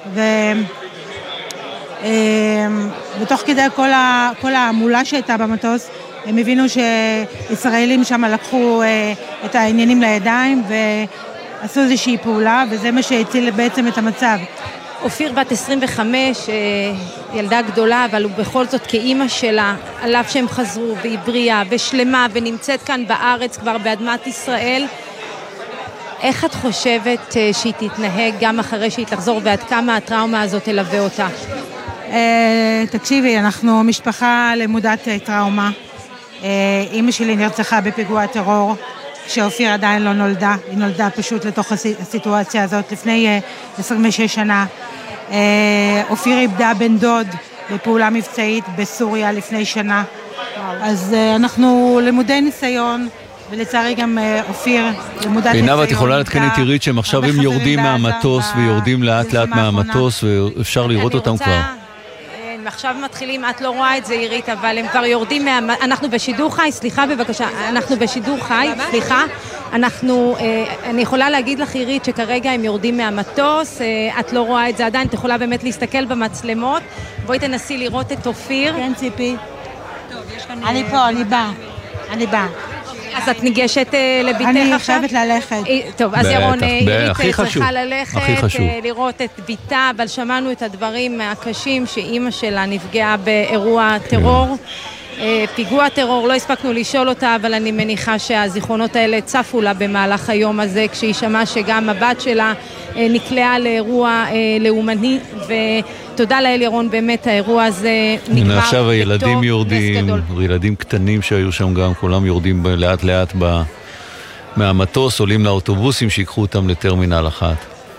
ותוך כדי כל המולה שהייתה במטוס, הם הבינו שישראלים שם לקחו את העניינים לידיים, ועשו איזושהי פעולה, וזה מה שהציל בעצם את המצב. אופיר בת 25, ילדה גדולה, אבל הוא בכל זאת כאימא שלה, על אף שהם חזרו והיא בריאה ושלמה ונמצאת כאן בארץ כבר באדמת ישראל, איך את חושבת שהיא תתנהג גם אחרי שהיא תחזור, ועד כמה הטראומה הזאת תלווה אותה? תקשיבי, אנחנו משפחה למודת טראומה. אמא שלי נרצחה בפיגוע טרור, כשאופיר עדיין לא נולדה, היא נולדה פשוט לתוך הסיטואציה הזאת לפני 26 שנה. אופיר איבדה בן דוד בפעולה מבצעית בסוריה לפני שנה. אז אנחנו למודי ניסיון, ולצערי גם אופיר למודת ניסיון. עינה, ואת יכולה להתקן את עירית שהם עכשיו הם יורדים מהמטוס ויורדים לאט לאט מהמטוס, ואפשר לראות אותם כבר. עכשיו מתחילים, את לא רואה את זה עירית, אבל הם כבר יורדים אנחנו בשידור חי, סליחה בבקשה, אנחנו בשידור חי, סליחה, אני יכולה להגיד לך עירית שכרגע הם יורדים מהמטוס, את לא רואה את זה עדיין, את יכולה באמת להסתכל במצלמות, בואי תנסי לראות את אופיר. כן ציפי. אני פה, אני באה. אז את ניגשת לביתך עכשיו? אני חייבת ללכת. טוב, אז ירון, עירית צריכה ללכת, לראות את ביתה, אבל שמענו את הדברים הקשים שאימא שלה נפגעה באירוע טרור. פיגוע טרור, לא הספקנו לשאול אותה, אבל אני מניחה שהזיכרונות האלה צפו לה במהלך היום הזה, כשהיא שמעה שגם הבת שלה נקלעה לאירוע לאומני, ותודה לאל ירון, באמת האירוע הזה נגמר. עכשיו הילדים יורדים, ילדים קטנים שהיו שם גם, כולם יורדים לאט לאט מהמטוס, עולים לאוטובוסים שיקחו אותם לטרמינל 1.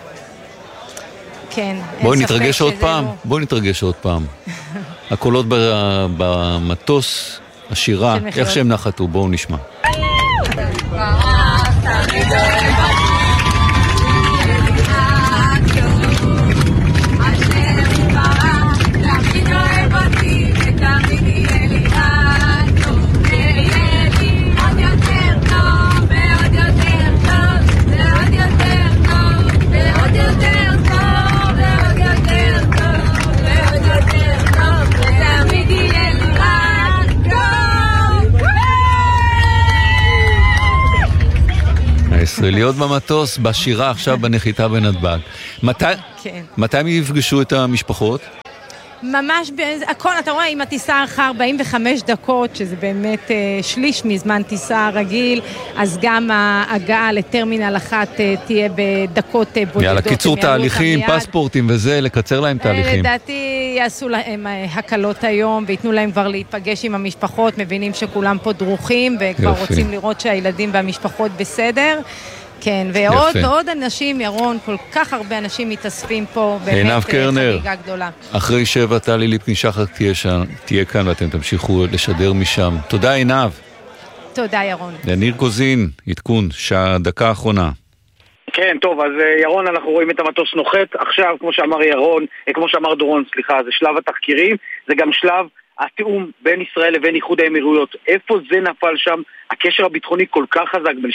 כן. בואי נתרגש עוד פעם, עוד פעם. הקולות במטוס, השירה, איך שהם נחתו, בואו נשמע. ישראליות במטוס, בשירה עכשיו בנחיתה בנתב"ג. מתי הם יפגשו את המשפחות? ממש, הכל, אתה רואה, אם הטיסה אחר 45 דקות, שזה באמת שליש מזמן טיסה רגיל, אז גם ההגעה לטרמינל 1 תהיה בדקות בודדות. יאללה, קיצור תהליכים, פספורטים וזה, לקצר להם תהליכים. לדעתי יעשו להם הקלות היום, ויתנו להם כבר להיפגש עם המשפחות, מבינים שכולם פה דרוכים, וכבר רוצים לראות שהילדים והמשפחות בסדר. כן, ועוד אנשים, ירון, כל כך הרבה אנשים מתאספים פה, עינב קרנר, חגיגה גדולה. אחרי 7 טלי ליפני שחר תהיה כאן ואתם תמשיכו לשדר משם. תודה עינב. תודה ירון. יניר קוזין, עדכון, דקה האחרונה. כן, טוב, אז ירון, אנחנו רואים את המטוס נוחת. עכשיו, כמו שאמר דורון, זה שלב התחקירים, זה גם שלב התיאום בין ישראל לבין איחוד האמירויות. איפה זה נפל שם? הקשר הביטחוני כל כך חזק בין